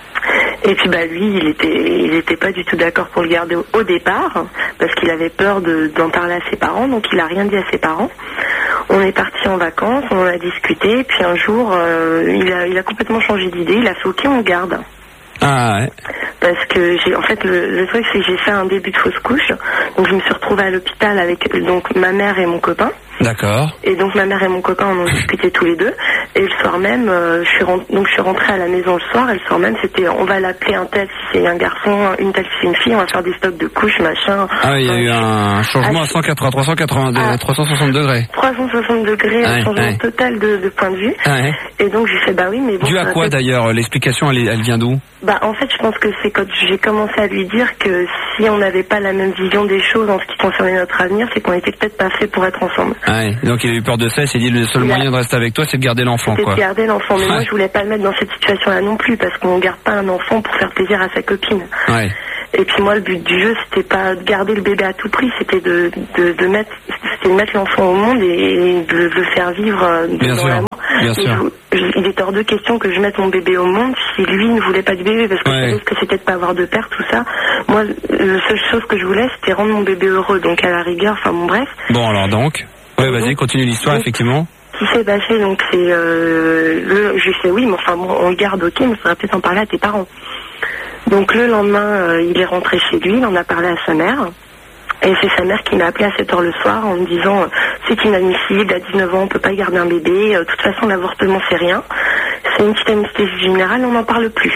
S6: Et puis bah lui, il était, il était pas du tout d'accord pour le garder au, au départ parce qu'il avait peur de, d'en parler à ses parents, donc il a rien dit à ses parents. On est parti en vacances, on en a discuté, et puis un jour, euh, il a, il a complètement changé d'idée. Il a fait OK, on garde.
S4: Ah ouais.
S6: Parce que j'ai, en fait, le, le truc c'est que j'ai fait un début de fausse couche, donc je me suis retrouvée à l'hôpital avec donc ma mère et mon copain.
S4: D'accord.
S6: Et donc ma mère et mon copain en ont discuté tous les deux. Et le soir même, euh, je suis rentrée, donc je suis rentrée à la maison le soir, et le soir même, c'était, on va l'appeler un tel si c'est un garçon, une telle si c'est une fille, on va faire des stocks de couches, machin.
S4: Ah oui, il y a eu un changement à, cent quatre-vingts, trois cent quatre-vingt-deux, à trois cent soixante degrés.
S6: trois cent soixante degrés, un
S4: ouais,
S6: changement
S4: ouais.
S6: total de, de point de vue.
S4: Ouais.
S6: Et donc j'ai fait bah oui, mais bon.
S4: Dû à quoi d'ailleurs? L'explication, elle, elle vient d'où?
S6: Bah en fait, je pense que c'est quand j'ai commencé à lui dire que si on n'avait pas la même vision des choses en ce qui concernait notre avenir, c'est qu'on était peut-être pas fait pour être ensemble.
S4: Ah ouais. Donc il a eu peur de ça, il s'est dit le seul
S6: il
S4: moyen
S6: a...
S4: de rester avec toi, c'est de garder l'enfant,
S6: quoi. C'est de garder l'enfant, mais ouais. Moi je voulais pas le mettre dans cette situation-là non plus, parce qu'on garde pas un enfant pour faire plaisir à sa copine.
S4: Ouais.
S6: Et puis moi, le but du jeu, c'était pas de garder le bébé à tout prix, c'était de, de, de mettre, c'était de mettre l'enfant au monde et de le faire vivre
S4: bien
S6: dans
S4: sûr,
S6: l'amour.
S4: bien sûr.
S6: Je, il est hors de question que je mette mon bébé au monde si lui ne voulait pas de bébé, parce que
S4: ouais.
S6: je savais que c'était de pas avoir de père, tout ça. Moi, la seule chose que je voulais, c'était rendre mon bébé heureux, donc à la rigueur, enfin bon bref.
S4: Bon alors donc, ouais, vas-y, continue l'histoire, donc, effectivement.
S6: Ce qui s'est passé, donc c'est, euh, le, je sais oui, mais enfin bon, on le garde, ok, mais il faudrait peut-être en parler à tes parents. Donc le lendemain, euh, il est rentré chez lui, il en a parlé à sa mère. Et c'est sa mère qui m'a appelé à sept heures le soir en me disant euh, c'est inadmissible, à dix-neuf ans on peut pas garder un bébé, euh, de toute façon l'avortement c'est rien. C'est une petite anesthésie générale, on n'en parle plus.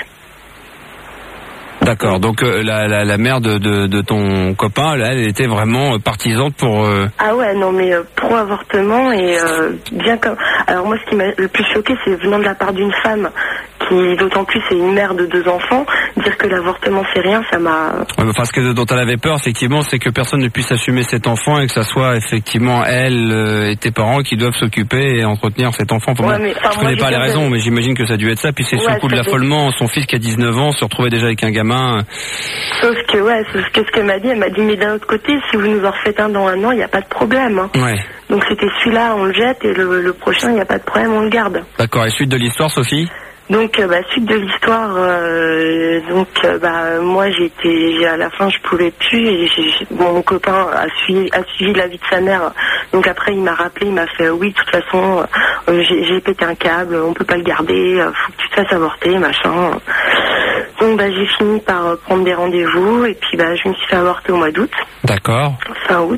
S4: D'accord, donc euh, la, la, la mère de, de, de ton copain, là, elle était vraiment euh, partisante pour... Euh...
S6: Ah ouais, non mais euh, pro-avortement et euh, bien comme... Alors moi ce qui m'a le plus choqué, c'est venant de la part d'une femme qui, d'autant plus, est une mère de deux enfants, dire que l'avortement c'est rien, ça m'a...
S4: Ouais, enfin, ce que, dont elle avait peur, effectivement, c'est que personne ne puisse assumer cet enfant et que ça soit effectivement elle euh, et tes parents qui doivent s'occuper et entretenir cet enfant. Pour
S6: ouais,
S4: moi,
S6: mais,
S4: je connais pas les raisons, mais j'imagine que ça a dû être ça. Puis c'est
S6: ouais,
S4: sous le coup de
S6: fait...
S4: l'affolement, son fils qui a dix-neuf ans se retrouvait déjà avec un gamin.
S6: Sauf que, ouais, sauf que ce qu'elle m'a dit, elle m'a dit, mais d'un autre côté, si vous nous en refaites un dans un an, il n'y a pas de problème. Hein.
S4: Ouais.
S6: Donc c'était celui-là, on le jette, et le, le prochain, il n'y a pas de problème, on le garde.
S4: D'accord, et suite de l'histoire, Sophie ?
S6: Donc, euh, bah, suite de l'histoire, euh, donc, euh, bah, moi, j'étais, à la fin, je pouvais plus, et j'ai, bon, mon copain a suivi, a suivi l'avis de sa mère. Donc après, il m'a rappelé, il m'a fait, oui, de toute façon, euh, j'ai, j'ai pété un câble, on peut pas le garder, euh, faut que tu te fasses avorter, machin. Donc, bah, j'ai fini par euh, prendre des rendez-vous, et puis, bah, je me suis fait avorter au mois d'août.
S4: D'accord.
S6: Fin août.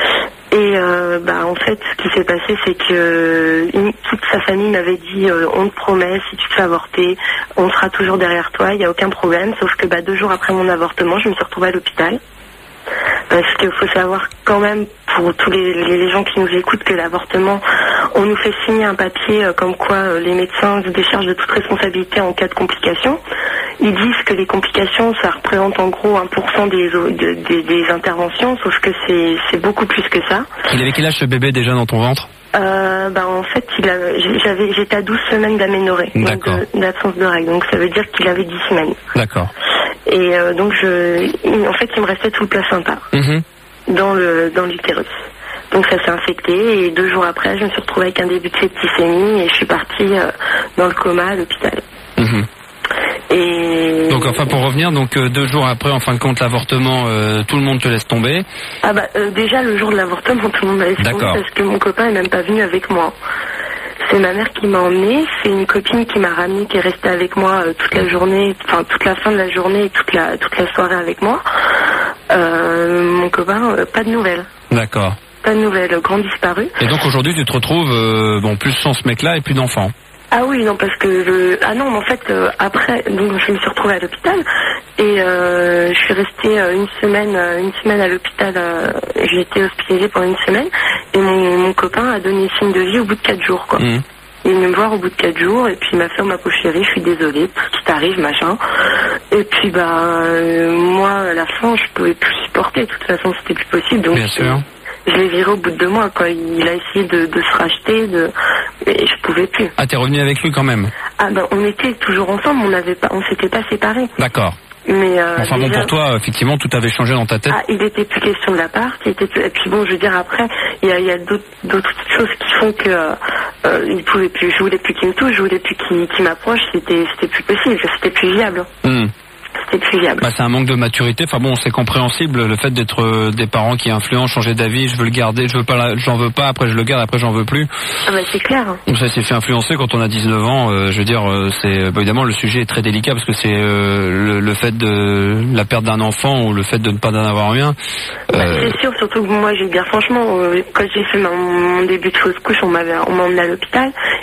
S6: Et euh, bah en fait ce qui s'est passé c'est que une, toute sa famille m'avait dit euh, on te promet si tu te fais avorter on sera toujours derrière toi, il n'y a aucun problème, sauf que bah deux jours après mon avortement je me suis retrouvée à l'hôpital parce qu'il faut savoir quand même pour tous les, les gens qui nous écoutent que l'avortement on nous fait signer un papier euh, comme quoi euh, les médecins se déchargent de toute responsabilité en cas de complications. Ils disent que les complications, ça représente en gros un pour cent des, des, des, des interventions, sauf que c'est, c'est beaucoup plus que ça.
S4: Il avait quel âge ce bébé déjà dans ton ventre ?
S6: euh, bah en fait, il a, j'avais, j'étais à douze semaines d'aménorrhée, donc de, d'absence de règles, donc ça veut dire qu'il avait dix semaines.
S4: D'accord.
S6: Et euh, donc, je, en fait, il me restait tout le placenta
S4: mmh. dans,
S6: le, dans l'utérus. Donc ça s'est infecté et deux jours après, je me suis retrouvée avec un début de septicémie et je suis partie euh, dans le coma à l'hôpital.
S4: Mmh.
S6: Et...
S4: Donc enfin pour revenir, donc euh, deux jours après, en fin de compte, l'avortement, euh, tout le monde te laisse tomber.
S6: Ah bah euh, déjà le jour de l'avortement, tout le monde m'a laissé tomber parce que mon copain est même pas venu avec moi. C'est ma mère qui m'a emmenée, c'est une copine qui m'a ramenée, qui est restée avec moi euh, toute la journée, enfin toute la fin de la journée et toute la toute la soirée avec moi. Euh, mon copain, euh, pas de nouvelles.
S4: D'accord.
S6: Pas de nouvelles, grand disparu.
S4: Et donc aujourd'hui tu te retrouves euh, bon plus sans ce mec-là et plus d'enfants.
S6: Ah oui, non, parce que le... Ah non, mais en fait, euh, après, donc je me suis retrouvée à l'hôpital et euh, je suis restée euh, une semaine euh, une semaine à l'hôpital. Euh, j'ai été hospitalisée pendant une semaine et mon, mon copain a donné signe de vie au bout de quatre jours, quoi. Mmh. Il est venu me voir au bout de quatre jours et puis il m'a fait, ma pauvre chérie, je suis désolée pour ce qui t'arrive, machin. Et puis, bah, euh, moi, à la fin, je pouvais plus supporter. De toute façon, c'était plus possible. Donc,
S4: bien sûr.
S6: Je l'ai viré au bout de deux mois, quoi. Il a essayé de, de se racheter, de... et je pouvais plus.
S4: Ah, t'es revenu avec lui quand même ?
S6: Ah ben, on était toujours ensemble, on n'avait pas, on s'était pas séparés.
S4: D'accord.
S6: Mais euh,
S4: enfin déjà... bon, pour toi, effectivement, tout avait changé dans ta tête.
S6: Ah, il était plus question de l'appart, il était plus... et puis bon, je veux dire après, il y a, il y a d'autres, d'autres choses qui font que euh, il pouvait plus, je voulais plus qu'il me touche, je voulais plus qu'il, qu'il m'approche, c'était, c'était plus possible, c'était plus viable.
S4: Mmh.
S6: C'était plus viable.
S4: Bah, c'est un manque de maturité. Enfin bon, c'est compréhensible le fait d'être euh, des parents qui influencent, changer d'avis. Je veux le garder, je veux pas, la, j'en veux pas. Après je le garde, après j'en veux plus.
S6: Ah bah c'est clair.
S4: Donc ça s'est fait influencer quand on a dix-neuf ans. Euh, je veux dire, euh, c'est bah, évidemment le sujet est très délicat parce que c'est euh, le, le fait de la perte d'un enfant ou le fait de ne pas en avoir un. Euh...
S6: Bah, c'est sûr, surtout que moi, je vais dire franchement, euh, quand j'ai fait mon, mon début de fausse couche, on m'avait, on m'a emmené à l'hôpital.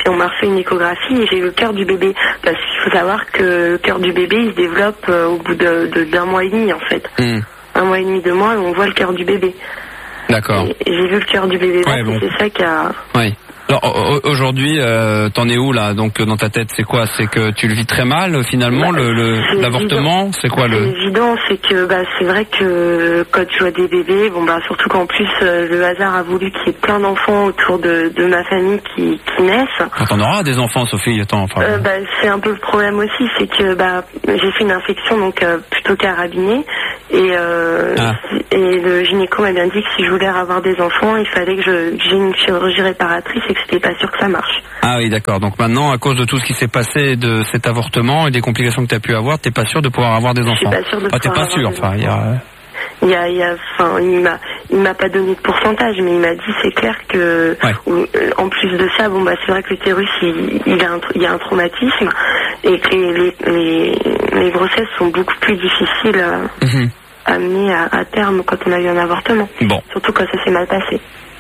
S6: et on m'a refait une échographie et j'ai eu le cœur du bébé. Parce qu'il faut savoir que le cœur du bébé, il se développe euh, au bout de, de, d'un mois et demi, en fait. Mmh. Un mois et demi, deux mois, et on voit le cœur du bébé.
S4: D'accord.
S6: Et, et j'ai vu le cœur du bébé,
S4: ouais,
S6: là,
S4: bon.
S6: c'est ça qui a...
S4: Oui. Alors aujourd'hui, euh, t'en es où là? Donc dans ta tête, c'est quoi? C'est que tu le vis très mal finalement,
S6: bah,
S4: le, le l'avortement, c'est quoi le?
S6: C'est évident, c'est que bah c'est vrai que quand tu vois des bébés, bon bah surtout qu'en plus euh, le hasard a voulu qu'il y ait plein d'enfants autour de, de ma famille qui, qui naissent.
S4: Quand on aura des enfants, Sophie, attends. Enfin...
S6: Euh, bah c'est un peu le problème aussi, c'est que bah j'ai fait une infection donc euh, plutôt carabinée et euh, ah. et le gynéco m'a bien dit que si je voulais avoir des enfants, il fallait que je que j'ai une chirurgie réparatrice et que c'était pas sûr que ça marche.
S4: Ah oui, d'accord. Donc maintenant, à cause de tout ce qui s'est passé de cet avortement et des complications que tu as pu avoir, t'es pas sûr de pouvoir avoir des enfants.
S6: Je suis pas sûr de
S4: ah, t'es pas sûr. Enfin, il y a.
S6: Il y a, il y a, enfin, il m'a, il m'a pas donné de pourcentage, mais il m'a dit c'est clair que, ouais. ou, euh, en plus de ça, bon bah c'est vrai que l'utérus il, il a un, il y a un traumatisme et que les, les, les, les grossesses sont beaucoup plus difficiles à, mm-hmm. à amener à, à terme quand on a eu un avortement.
S4: Bon.
S6: Surtout quand ça s'est mal passé.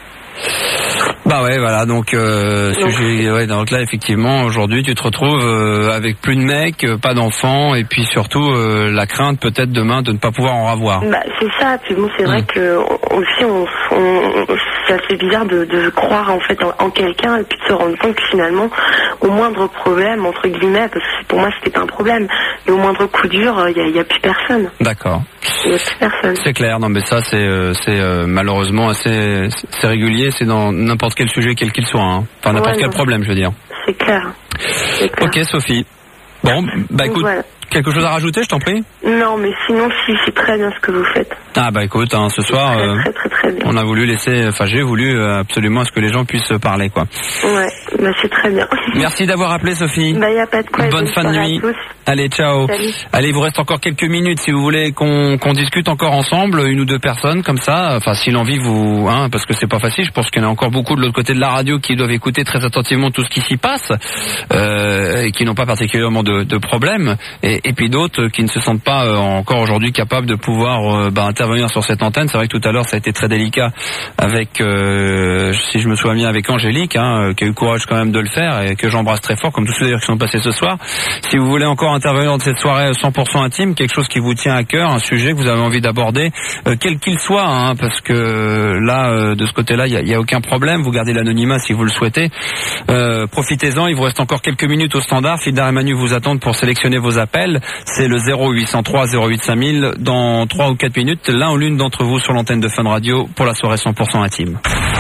S4: Bah ouais, voilà, donc, euh, donc sujet, ouais, donc là effectivement aujourd'hui tu te retrouves euh, avec plus de mecs, euh, pas d'enfants et puis surtout euh, la crainte peut-être demain de ne pas pouvoir en avoir.
S6: Bah c'est ça, puis bon c'est mmh. vrai que aussi on, on, ça fait bizarre de, de croire en fait en, en quelqu'un et puis de se rendre compte que finalement au moindre problème entre guillemets, parce que pour moi c'était pas un problème, mais au moindre coup dur il y a, y a plus personne.
S4: D'accord.
S6: Il y a plus personne.
S4: C'est clair, non mais ça c'est euh, c'est euh, malheureusement assez c'est régulier, c'est dans n'importe quel sujet quel qu'il soit, hein. Enfin n'importe ouais, quel non. problème je veux dire.
S6: C'est clair. C'est clair.
S4: Ok Sophie. Bon, bah écoute, voilà. Quelque chose à rajouter, je t'en prie?
S6: Non, mais sinon, si, c'est très bien ce que vous faites.
S4: Ah bah écoute, hein, ce soir,
S6: très,
S4: euh,
S6: très, très, très bien.
S4: on a voulu laisser, enfin j'ai voulu euh, absolument à ce que les gens puissent parler, quoi.
S6: Ouais, bah c'est très bien.
S4: Merci d'avoir appelé, Sophie.
S6: Bah y a pas de quoi.
S4: Bonne fin de nuit. Allez, ciao.
S6: Salut.
S4: Allez, il vous reste encore quelques minutes si vous voulez qu'on qu'on discute encore ensemble, une ou deux personnes comme ça. Enfin, si l'envie vous, hein, parce que c'est pas facile. Je pense qu'il y en a encore beaucoup de l'autre côté de la radio qui doivent écouter très attentivement tout ce qui s'y passe euh, et qui n'ont pas particulièrement de, de problèmes. Et, et puis d'autres qui ne se sentent pas euh, encore aujourd'hui capables de pouvoir euh, bah, intervenir sur cette antenne. C'est vrai que tout à l'heure ça a été très délicat avec, euh, si je me souviens bien, avec Angélique, hein, qui a eu le courage quand même de le faire et que j'embrasse très fort, comme tous ceux d'ailleurs qui sont passés ce soir. Si vous voulez encore intervenir dans cette soirée cent pour cent intime, quelque chose qui vous tient à cœur, un sujet que vous avez envie d'aborder, euh, quel qu'il soit, hein, parce que là, euh, de ce côté-là, il y a, y a aucun problème. Vous gardez l'anonymat si vous le souhaitez. Euh, profitez-en. Il vous reste encore quelques minutes au standard. Fildar et Manu vous attendent pour sélectionner vos appels. C'est le zéro huit cent trois zéro huit cinq mille dans trois ou quatre minutes. L'un ou l'une d'entre vous sur l'antenne de Fun Radio pour la soirée cent pour cent intime.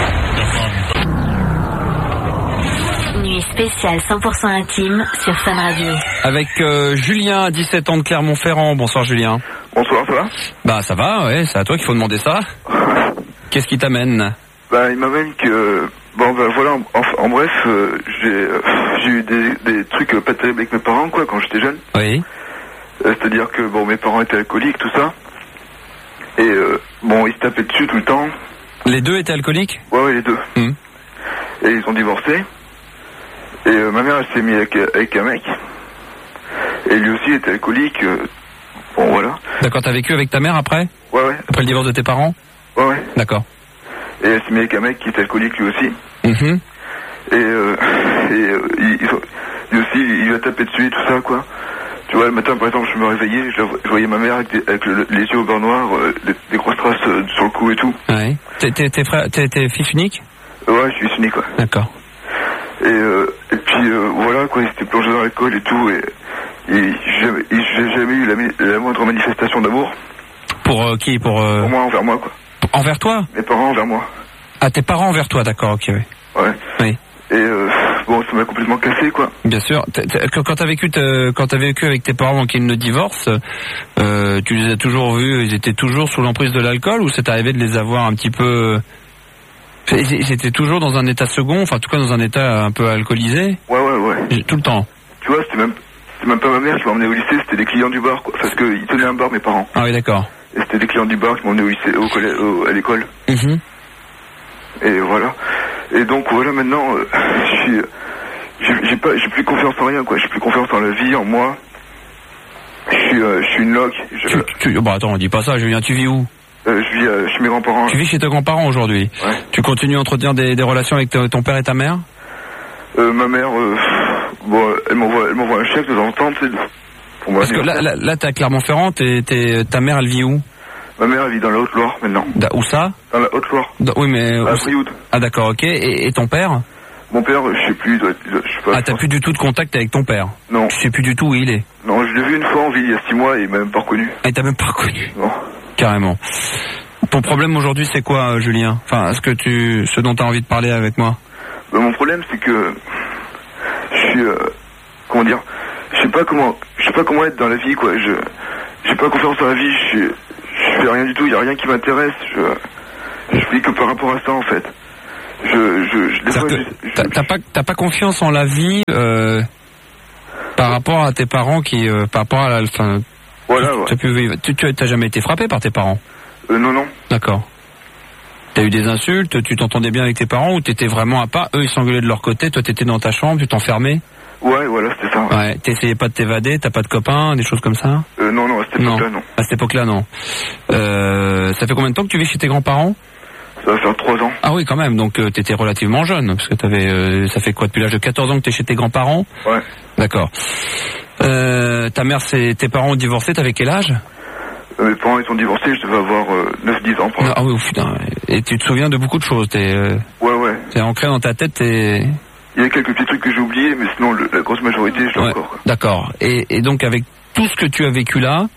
S7: Nuit spéciale cent pour cent intime sur Fun Radio.
S4: Avec euh, Julien, dix-sept ans de Clermont-Ferrand. Bonsoir Julien.
S8: Bonsoir, ça va?
S4: Bah ça va, ouais, c'est à toi qu'il faut demander ça. Qu'est-ce qui t'amène?
S8: Bah il m'amène que... Bon ben voilà, en, en bref, euh, j'ai euh, j'ai eu des, des trucs euh, pas terribles avec mes parents, quoi, quand j'étais jeune.
S4: Oui.
S8: Euh, c'est-à-dire que, bon, mes parents étaient alcooliques, tout ça. Et, euh, bon, ils se tapaient dessus tout le temps.
S4: Les deux étaient alcooliques?
S8: Ouais, ouais, les deux.
S4: Mmh.
S8: Et ils ont divorcé. Et euh, ma mère, elle s'est mise avec, avec un mec. Et lui aussi était alcoolique. Euh, bon, voilà.
S4: D'accord, t'as vécu avec ta mère après?
S8: Ouais, ouais.
S4: Après le divorce de tes parents?
S8: Ouais, ouais.
S4: D'accord.
S8: Et elle s'est mise avec un mec qui était alcoolique lui aussi.
S4: Mmh.
S8: Et, euh, et euh, il, lui aussi, il va taper dessus et tout ça, quoi. Tu vois, le matin, par exemple, je me réveillais, je, je voyais ma mère avec, des, avec le, les yeux au beurre noir, euh, des, des grosses traces euh, sur le cou et tout.
S4: Ouais. T'es, t'es, t'es, frère, t'es, t'es fils unique?
S8: Ouais, je suis fils unique, quoi.
S4: D'accord.
S8: Et, euh, et puis, euh, voilà, quoi, il s'était plongé dans l'alcool et tout, et, et j'ai, j'ai jamais eu la, la moindre manifestation d'amour.
S4: Pour euh, qui? Pour, euh...
S8: Pour moi, envers moi, quoi.
S4: Envers toi?
S8: Mes parents envers moi.
S4: Ah, tes parents envers toi, d'accord, ok, oui.
S8: Ouais.
S4: Oui.
S8: Et euh, bon, ça m'a complètement cassé, quoi.
S4: Bien sûr. T'as, t'as, quand t'as vécu, t'as, quand t'as vécu avec tes parents avant qu'ils ne divorcent, euh, tu les as toujours vus, ils étaient toujours sous l'emprise de l'alcool, ou c'est arrivé de les avoir un petit peu... Ils étaient toujours dans un état second, enfin en tout cas dans un état un peu alcoolisé?
S8: Ouais, ouais, ouais.
S4: Tout le temps?
S8: Tu vois, c'était même, c'était même pas ma mère qui m'emmenait au lycée, c'était des clients du bar, quoi. Parce qu'ils tenaient un bar, mes parents.
S4: Ah oui, d'accord.
S8: Et c'était des clients du bar qui m'emmenaient au lycée, au collège, au, à l'école.
S4: Mmh.
S8: Et voilà. Et donc voilà, maintenant, euh, je suis, j'ai, j'ai pas, j'ai plus confiance en rien, quoi. J'ai plus confiance en la vie, en moi. Je suis, euh, je suis une loque. Je...
S4: Tu, tu, bah attends, dis pas ça, Julien. Tu vis où?
S8: euh, Je vis euh, chez mes grands-parents.
S4: Tu vis chez tes grands-parents aujourd'hui?
S8: Ouais.
S4: Tu continues à entretenir des, des relations avec te, ton père et ta mère?
S8: euh, Ma mère, euh, bon, elle m'envoie, elle m'envoie un chèque de temps en temps, tu sais, pour moi.
S4: Parce que là, là, là t'es à Clermont-Ferrand, t'es, t'es, ta mère, elle vit où?
S8: Ma mère, elle vit dans la Haute-Loire, maintenant.
S4: Da, où ça?
S8: Dans la Haute-Loire.
S4: Da, oui, mais...
S8: À Brioude.
S4: Ah d'accord, ok. Et, et ton père?
S8: Mon père, je sais plus, il doit être, je sais pas.
S4: Ah, t'as plus du tout de contact avec ton père?
S8: Non.
S4: Tu sais plus du tout où il est?
S8: Non, je l'ai vu une fois en ville il y a six mois et il m'a même pas reconnu.
S4: Ah, il t'a même pas reconnu?
S8: Non.
S4: Carrément. Ton problème aujourd'hui, c'est quoi, Julien? Enfin, ce que tu, ce dont t'as envie de parler avec moi?
S8: Bah, mon problème, c'est que je suis, euh, comment dire, je sais pas comment, je sais pas comment être dans la vie, quoi. Je, j'ai pas confiance dans la vie. Je, je fais rien du tout. Il y a rien qui m'intéresse. Je, je vis que par rapport à ça, en fait. Je, je, je, des fois, je, je
S4: t'as, t'as pas, t'as pas confiance en la vie euh, par rapport à tes parents qui, euh, par rapport à la, enfin,
S8: voilà.
S4: Tu,
S8: Ouais.
S4: t'as, pu, tu, tu t'as jamais été frappé par tes parents?
S8: Euh, non, non.
S4: D'accord. T'as eu des insultes, tu t'entendais bien avec tes parents ou t'étais vraiment à part? Eux, ils s'engueulaient de leur côté, toi t'étais dans ta chambre, tu t'enfermais?
S8: Ouais, voilà, c'était ça. Ouais.
S4: Ouais. T'essayais pas de t'évader, t'as pas de copains, des choses comme ça?
S8: Euh, non, non, à cette époque-là, non.
S4: À cette époque-là, non. Euh, ça fait combien de temps que tu vis chez tes grands-parents?
S8: Ça va faire trois ans.
S4: Ah oui, quand même. Donc euh, t'étais relativement jeune, parce que t'avais, euh, ça fait quoi depuis l'âge de quatorze ans que t'es chez tes grands-parents?
S8: Ouais.
S4: D'accord. Euh, ta mère, c'est tes parents ont divorcé. T'avais quel âge?
S8: Euh, mes parents ils sont divorcés. Je devais avoir euh, neuf dix ans.
S4: Ah oui, putain. Et tu te souviens de beaucoup de choses. T'es. Euh,
S8: ouais, ouais.
S4: T'es ancré dans ta tête. T'es.
S8: Il y a quelques petits trucs que j'ai oubliés, mais sinon le, la grosse majorité, je l'ai
S4: ouais.
S8: encore. Quoi.
S4: D'accord. Et, et donc avec tout ce que tu as vécu là,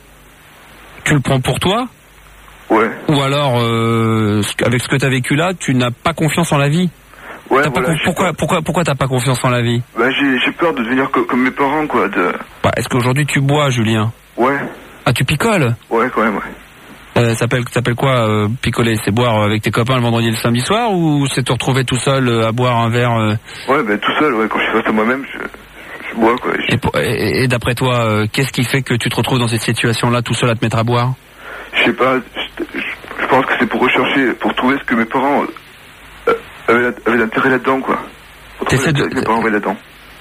S4: tu le prends pour toi?
S8: Ouais.
S4: Ou alors, euh, avec ce que tu as vécu là, tu n'as pas confiance en la vie?
S8: Ouais,
S4: t'as
S8: voilà,
S4: pas, pourquoi, pourquoi, pourquoi, pourquoi t'as pas confiance en la vie?
S8: Bah, j'ai, j'ai peur de devenir co- comme mes parents, quoi. De...
S4: Bah, est-ce qu'aujourd'hui tu bois, Julien?
S8: Ouais.
S4: Ah, tu picoles?
S8: Ouais, quand même, ouais.
S4: Euh, ça s'appelle, ça s'appelle quoi, euh, picoler? C'est boire avec tes copains le vendredi et le samedi soir, ou c'est te retrouver tout seul euh, à boire un verre euh...
S8: Ouais, bah, tout seul, ouais. Quand je suis face à moi-même, je, je bois, quoi. Je...
S4: Et, pour, et, et d'après toi, euh, qu'est-ce qui fait que tu te retrouves dans cette situation-là, tout seul à te mettre à boire?
S8: Je sais pas, je, je, je pense que c'est pour rechercher, pour trouver ce que mes parents euh, avaient, avaient l'intérêt là-dedans, quoi. Pour trouver
S4: de...
S8: ce que mes parents avaient là-dedans.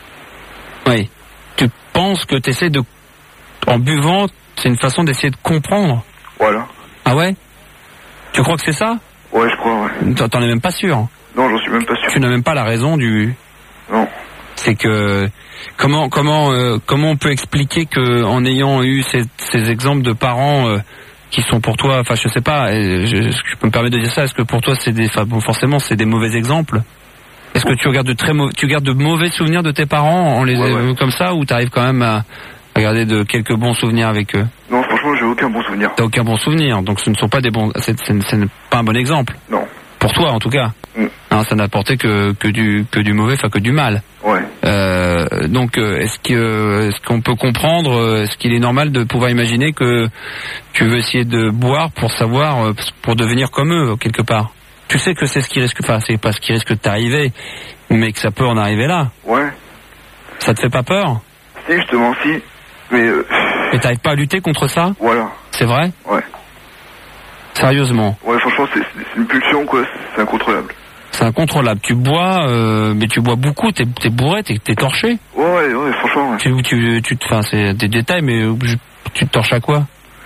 S4: Oui. Tu penses que tu essaies de... En buvant, c'est une façon d'essayer de comprendre?
S8: Voilà.
S4: Ah ouais? Tu crois que c'est ça?
S8: Ouais, je crois, ouais.
S4: T'en, t'en es même pas sûr?
S8: Non, j'en suis même pas sûr.
S4: Tu n'as même pas la raison du...
S8: Non.
S4: C'est que... Comment comment euh, comment on peut expliquer que en ayant eu ces, ces exemples de parents... Euh, qui sont pour toi, enfin je sais pas, je, je peux me permettre de dire ça, est-ce que pour toi c'est des, enfin bon, forcément c'est des mauvais exemples? Est-ce que tu regardes de très mauvais, tu gardes de mauvais souvenirs de tes parents en les
S8: ouais, ouais.
S4: comme ça, ou t'arrives quand même à, à garder de quelques bons souvenirs avec eux?
S8: Non, franchement j'ai aucun bon souvenir.
S4: T'as aucun bon souvenir, donc ce ne sont pas des bons, c'est, c'est, c'est pas un bon exemple.
S8: Non.
S4: Pour toi en tout cas.
S8: Mm.
S4: Hein, ça n'a apporté que que du que du mauvais, enfin que du mal.
S8: Ouais.
S4: Euh, donc est-ce que est-ce qu'on peut comprendre, est-ce qu'il est normal de pouvoir imaginer que tu veux essayer de boire pour savoir, pour devenir comme eux quelque part? Tu sais que c'est ce qui risque, enfin c'est pas ce qui risque de t'arriver, mais que ça peut en arriver là.
S8: Ouais.
S4: Ça te fait pas peur?
S8: Si, justement, si. Mais euh...
S4: Et t'arrives pas à lutter contre ça?
S8: Voilà.
S4: C'est vrai?
S8: Ouais.
S4: Sérieusement?
S8: Ouais, franchement, c'est, c'est une pulsion, quoi. C'est incontrôlable.
S4: C'est incontrôlable. Tu bois, euh, mais tu bois beaucoup. T'es, t'es bourré, t'es, t'es torché.
S8: Ouais, ouais, franchement. Ouais.
S4: Tu, tu, tu, enfin, c'est des détails, mais tu te torches à quoi?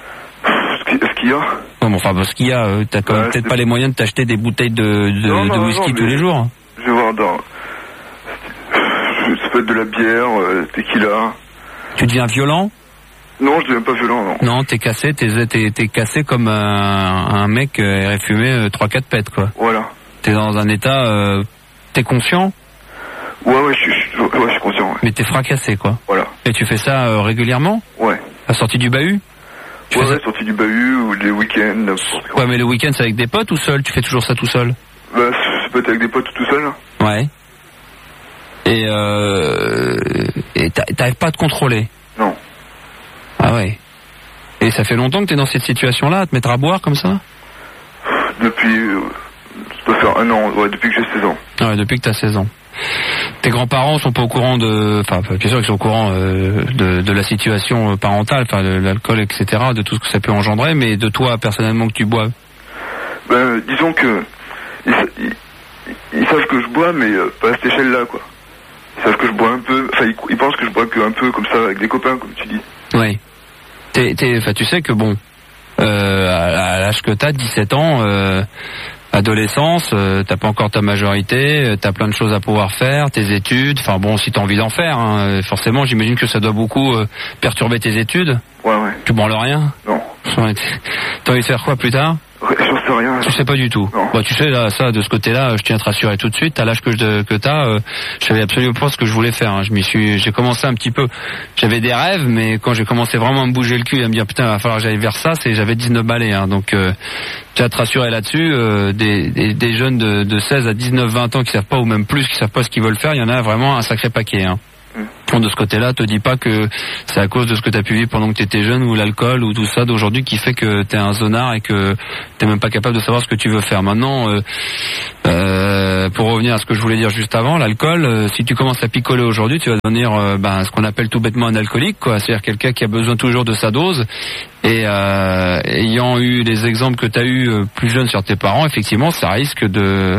S8: Ce qu'il, ce qu'il y a.
S4: Non, mais enfin, parce qu'il y a, euh, t'as quand même ouais, peut-être pas les moyens de t'acheter des bouteilles de, de, non, non, de whisky non, tous les jours.
S8: Je vais voir dans. Ça peut être de la bière, euh, tequila.
S4: Tu deviens violent?
S8: Non, je deviens pas violent, non.
S4: Non, t'es cassé, t'es, t'es, t'es cassé comme un, un mec qui aurait fumé trois quatre pètes, quoi.
S8: Voilà.
S4: T'es dans un état, euh, t'es conscient?
S8: Ouais, ouais, je suis, je, ouais, je suis conscient, ouais.
S4: Mais t'es fracassé, quoi.
S8: Voilà.
S4: Et tu fais ça euh, régulièrement?
S8: Ouais.
S4: À sortie du bahut?
S8: Tu ouais, ouais, ça... sortie du bahut ou les week-ends.
S4: Ouais, mais le week-end c'est avec des potes ou seul? Tu fais toujours ça tout seul?
S8: Bah, ça peut être avec des potes ou tout seul. Hein.
S4: Ouais. Et euh... Et t'arrives pas à te contrôler?
S8: Non.
S4: Ah ouais. Et ça fait longtemps que t'es dans cette situation-là, à te mettre à boire comme ça?
S8: Depuis... Euh, ça doit faire un an, ouais, depuis que j'ai seize ans.
S4: Ouais, depuis que t'as seize ans. Tes grands-parents sont pas au courant de... Enfin, bien sûr qu'ils sont au courant euh, de, de la situation parentale, enfin, de l'alcool, et cetera, de tout ce que ça peut engendrer, mais de toi, personnellement, que tu bois?
S8: Ben, disons que... Ils, ils, ils savent que je bois, mais euh, pas à cette échelle-là, quoi. Ils savent que je bois un peu... Enfin, ils, ils pensent que je bois que un peu, comme ça, avec des copains, comme tu dis.
S4: Oui. T'es, t'es, enfin, tu sais que, bon, euh, à, à l'âge que t'as, dix-sept ans... Euh, adolescence, euh, t'as pas encore ta majorité, euh, t'as plein de choses à pouvoir faire, tes études, enfin bon, si t'as envie d'en faire, hein, forcément, j'imagine que ça doit beaucoup euh, perturber tes études.
S8: Ouais, ouais.
S4: Tu branles rien?
S8: Non.
S4: T'as envie de faire quoi plus tard?
S8: J'en sais rien.
S4: Tu sais pas du tout.
S8: Non.
S4: Bah, tu sais, là, ça, de ce côté-là, je tiens à te rassurer tout de suite. À l'âge que, je, que t'as, euh, je savais absolument pas ce que je voulais faire. Hein. Je m'y suis, j'ai commencé un petit peu. J'avais des rêves, mais quand j'ai commencé vraiment à me bouger le cul et à me dire putain, il va falloir que j'aille vers ça, c'est j'avais dix-neuf balais. Hein. Donc, euh, je tiens à te rassurer là-dessus. Euh, des, des, des jeunes de, de seize à dix-neuf, vingt ans qui savent pas ou même plus, qui savent pas ce qu'ils veulent faire, il y en a vraiment un sacré paquet. Hein. Bon, de ce côté-là, te dis pas que c'est à cause de ce que t'as pu vivre pendant que t'étais jeune ou l'alcool ou tout ça d'aujourd'hui qui fait que t'es un zonard et que t'es même pas capable de savoir ce que tu veux faire. Maintenant, euh, euh, pour revenir à ce que je voulais dire juste avant, l'alcool, euh, si tu commences à picoler aujourd'hui, tu vas devenir euh, ben, ce qu'on appelle tout bêtement un alcoolique, quoi. C'est-à-dire quelqu'un qui a besoin toujours de sa dose. Et euh, ayant eu les exemples que t'as eu euh, plus jeune sur tes parents, effectivement, ça risque de,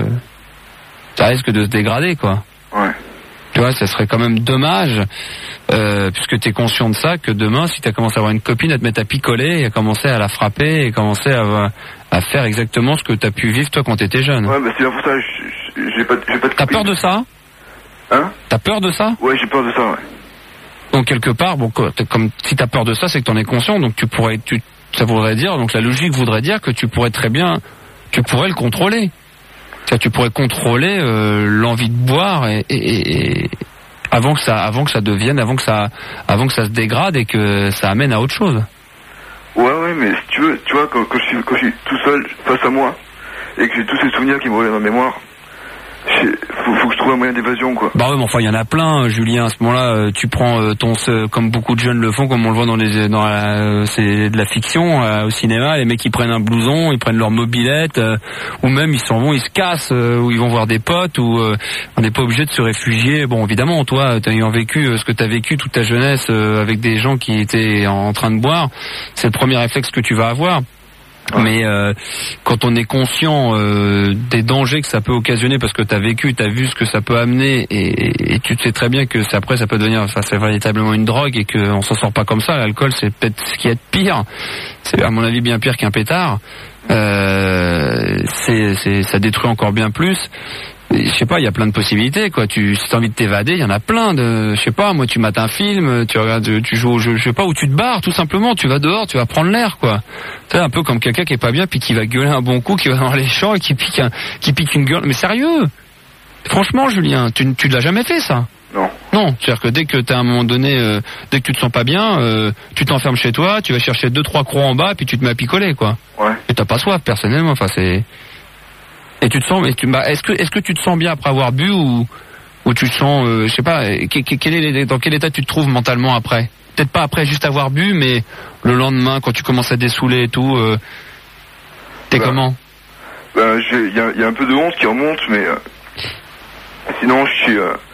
S4: ça risque de se dégrader, quoi.
S8: Ouais.
S4: Tu vois, ça serait quand même dommage, euh, puisque tu es conscient de ça, que demain, si tu as commencé à avoir une copine, à te mettre à picoler, et à commencer à la frapper, et commencer à, à faire exactement ce que tu as pu vivre toi quand tu étais jeune.
S8: Ouais, bah c'est bien pour ça, j'ai pas, j'ai pas de
S4: T'as peur de ça?
S8: Hein?
S4: T'as peur de ça?
S8: Ouais, j'ai peur de ça, ouais.
S4: Donc quelque part, bon, comme si t'as peur de ça, c'est que t'en es conscient, donc tu pourrais, tu, ça voudrait dire, donc la logique voudrait dire que tu pourrais très bien, tu pourrais le contrôler. Tu pourrais contrôler euh, l'envie de boire et, et, et avant que ça, avant que ça devienne, avant que ça, avant que ça se dégrade et que ça amène à autre chose.
S8: Ouais, ouais, mais si tu veux, tu vois, quand, quand, je, suis, quand je suis tout seul face à moi et que j'ai tous ces souvenirs qui me reviennent en mémoire, faut, faut que je trouve un moyen d'évasion, quoi.
S4: Bah ouais, mais enfin, il y en a plein, Julien. À ce moment-là, euh, tu prends euh, ton, euh, comme beaucoup de jeunes le font, comme on le voit dans les, dans la, euh, c'est de la fiction euh, au cinéma. Les mecs, ils prennent un blouson, ils prennent leur mobilette, euh, ou même ils s'en vont, ils se cassent, euh, ou ils vont voir des potes, ou euh, on n'est pas obligé de se réfugier. Bon, évidemment, toi, t'as ayant vécu euh, ce que t'as vécu toute ta jeunesse euh, avec des gens qui étaient en train de boire, c'est le premier réflexe que tu vas avoir. Mais euh, quand on est conscient euh, des dangers que ça peut occasionner, parce que tu as vécu, tu as vu ce que ça peut amener, et, et tu sais très bien que ça, après ça peut devenir, enfin, c'est véritablement une drogue et qu'on s'en sort pas comme ça. L'alcool, c'est peut-être ce qui est pire, c'est à mon avis bien pire qu'un pétard. Euh, c'est, c'est, ça détruit encore bien plus. Je sais pas, il y a plein de possibilités, quoi. Tu, si t'as envie de t'évader, il y en a plein de, je sais pas, moi, tu mates un film, tu regardes, tu joues au jeu, je sais pas, où tu te barres, tout simplement, tu vas dehors, tu vas prendre l'air, quoi. C'est un peu comme quelqu'un qui est pas bien, puis qui va gueuler un bon coup, qui va dans les champs et qui pique un, qui pique une gueule. Mais sérieux? Franchement, Julien, tu, tu l'as jamais fait, ça?
S8: Non.
S4: Non, c'est-à-dire que dès que t'as à un moment donné, euh, dès que tu te sens pas bien, euh, tu t'enfermes chez toi, tu vas chercher deux, trois crocs en bas, puis tu te mets à picoler, quoi.
S8: Ouais.
S4: Et t'as pas soif, personnellement, enfin, c'est... Et tu te sens, et tu, bah, est-ce que, est-ce que tu te sens bien après avoir bu ou, ou tu te sens, euh, je sais pas, quel est, dans quel état tu te trouves mentalement après? Peut-être pas après juste avoir bu, mais le lendemain quand tu commences à dessouler et tout, euh, t'es bah, comment?
S8: Bah, il y a, y a un peu de honte qui remonte, mais euh, sinon je suis, euh,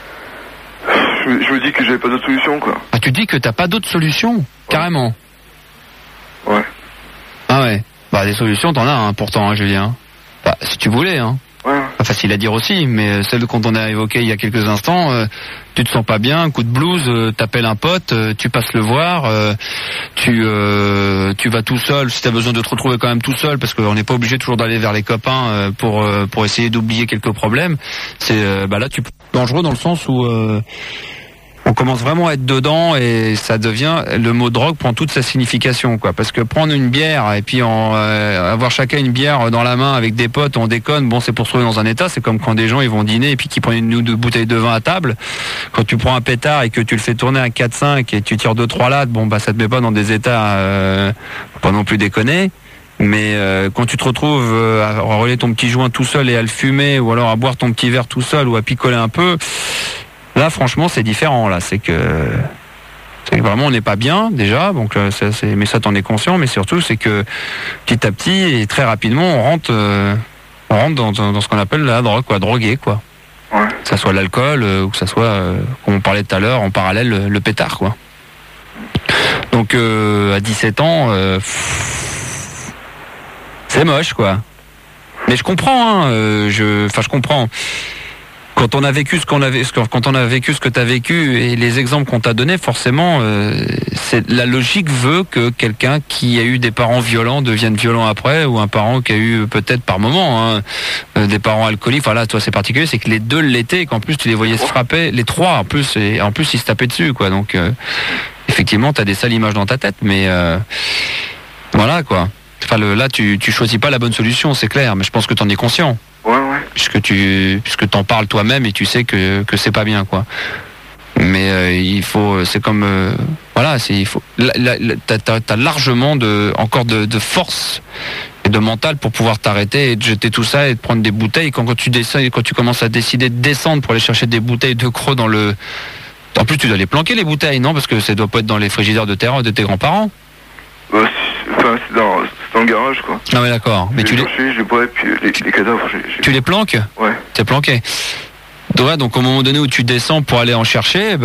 S8: je, je me dis que j'avais pas d'autre solution, quoi.
S4: Ah, tu dis que t'as pas d'autre solution, ouais. Carrément.
S8: Ouais.
S4: Ah ouais. Bah des solutions t'en as, hein, pourtant, hein, Julien. Bah, si tu voulais, hein.
S8: Ouais.
S4: Pas facile à dire aussi, mais celle qu'on t'en a évoqué il y a quelques instants, euh, tu te sens pas bien, coup de blues, euh, t'appelles un pote, euh, tu passes le voir, euh, tu euh, tu vas tout seul, si t'as besoin de te retrouver quand même tout seul, parce qu'on n'est pas obligé toujours d'aller vers les copains euh, pour euh, pour essayer d'oublier quelques problèmes. C'est euh, bah là tu dangereux dans le sens où euh, on commence vraiment à être dedans et ça devient, le mot drogue prend toute sa signification, quoi. Parce que prendre une bière et puis en, euh, avoir chacun une bière dans la main avec des potes, on déconne, bon, c'est pour se trouver dans un état. C'est comme quand des gens ils vont dîner et puis qu'ils prennent une ou deux bouteilles de vin à table. Quand tu prends un pétard et que tu le fais tourner à quatre cinq et tu tires deux trois lattes, bon bah ça te met pas dans des états, euh, pas non plus déconner. Mais euh, quand tu te retrouves euh, à rouler ton petit joint tout seul et à le fumer, ou alors à boire ton petit verre tout seul ou à picoler un peu, là, franchement, c'est différent. Là, c'est que, c'est que vraiment, on n'est pas bien déjà. Donc, c'est, c'est, mais ça, t'en es conscient. Mais surtout, c'est que petit à petit et très rapidement, on rentre, euh, on rentre dans, dans, dans ce qu'on appelle la drogue, quoi, droguer, quoi.
S8: Ouais.
S4: Que ça soit l'alcool euh, ou que ça soit, euh, comme on parlait tout à l'heure, en parallèle, le, le pétard, quoi. Donc, euh, à dix-sept ans, euh, pff, c'est moche, quoi. Mais je comprends. Hein, euh, je, enfin, je comprends. quand on a vécu ce qu'on avait, quand on a vécu ce que t'as vécu et les exemples qu'on t'a donnés, forcément, euh, c'est la logique veut que quelqu'un qui a eu des parents violents devienne violent après, ou un parent qui a eu peut-être par moment hein, euh, des parents alcooliques. Enfin là, toi c'est particulier, c'est que les deux l'étaient, et qu'en plus tu les voyais se frapper, les trois en plus, et en plus ils se tapaient dessus, quoi. Donc euh, effectivement, t'as des sales images dans ta tête, mais euh, voilà quoi. Enfin le, là, tu, tu choisis pas la bonne solution, c'est clair, mais je pense que t'en es conscient.
S8: Ouais, ouais.
S4: Puisque tu, puisque t'en parles toi-même et tu sais que que c'est pas bien, quoi. Mais euh, il faut, c'est comme, euh, voilà, c'est il faut. La, la, la, t'as, t'as, t'as largement de, encore de, de force et de mental pour pouvoir t'arrêter et de jeter tout ça et de prendre des bouteilles. Quand, quand tu descends, quand tu commences à décider de descendre pour aller chercher des bouteilles de crocs dans le, en plus tu dois les planquer les bouteilles, non? Parce que ça doit pas être dans les frigidaires de tes, de tes grands-parents.
S8: Bah, c'est, enfin, c'est dans, c'est dans le garage, quoi.
S4: Ah ouais, d'accord. Mais
S8: je
S4: tu les,
S8: chercher, je les bois, et puis les, les cadavres, j'ai, j'ai...
S4: tu les planques?
S8: Ouais.
S4: T'es planqué. Ouais, donc au moment donné où tu descends pour aller en chercher,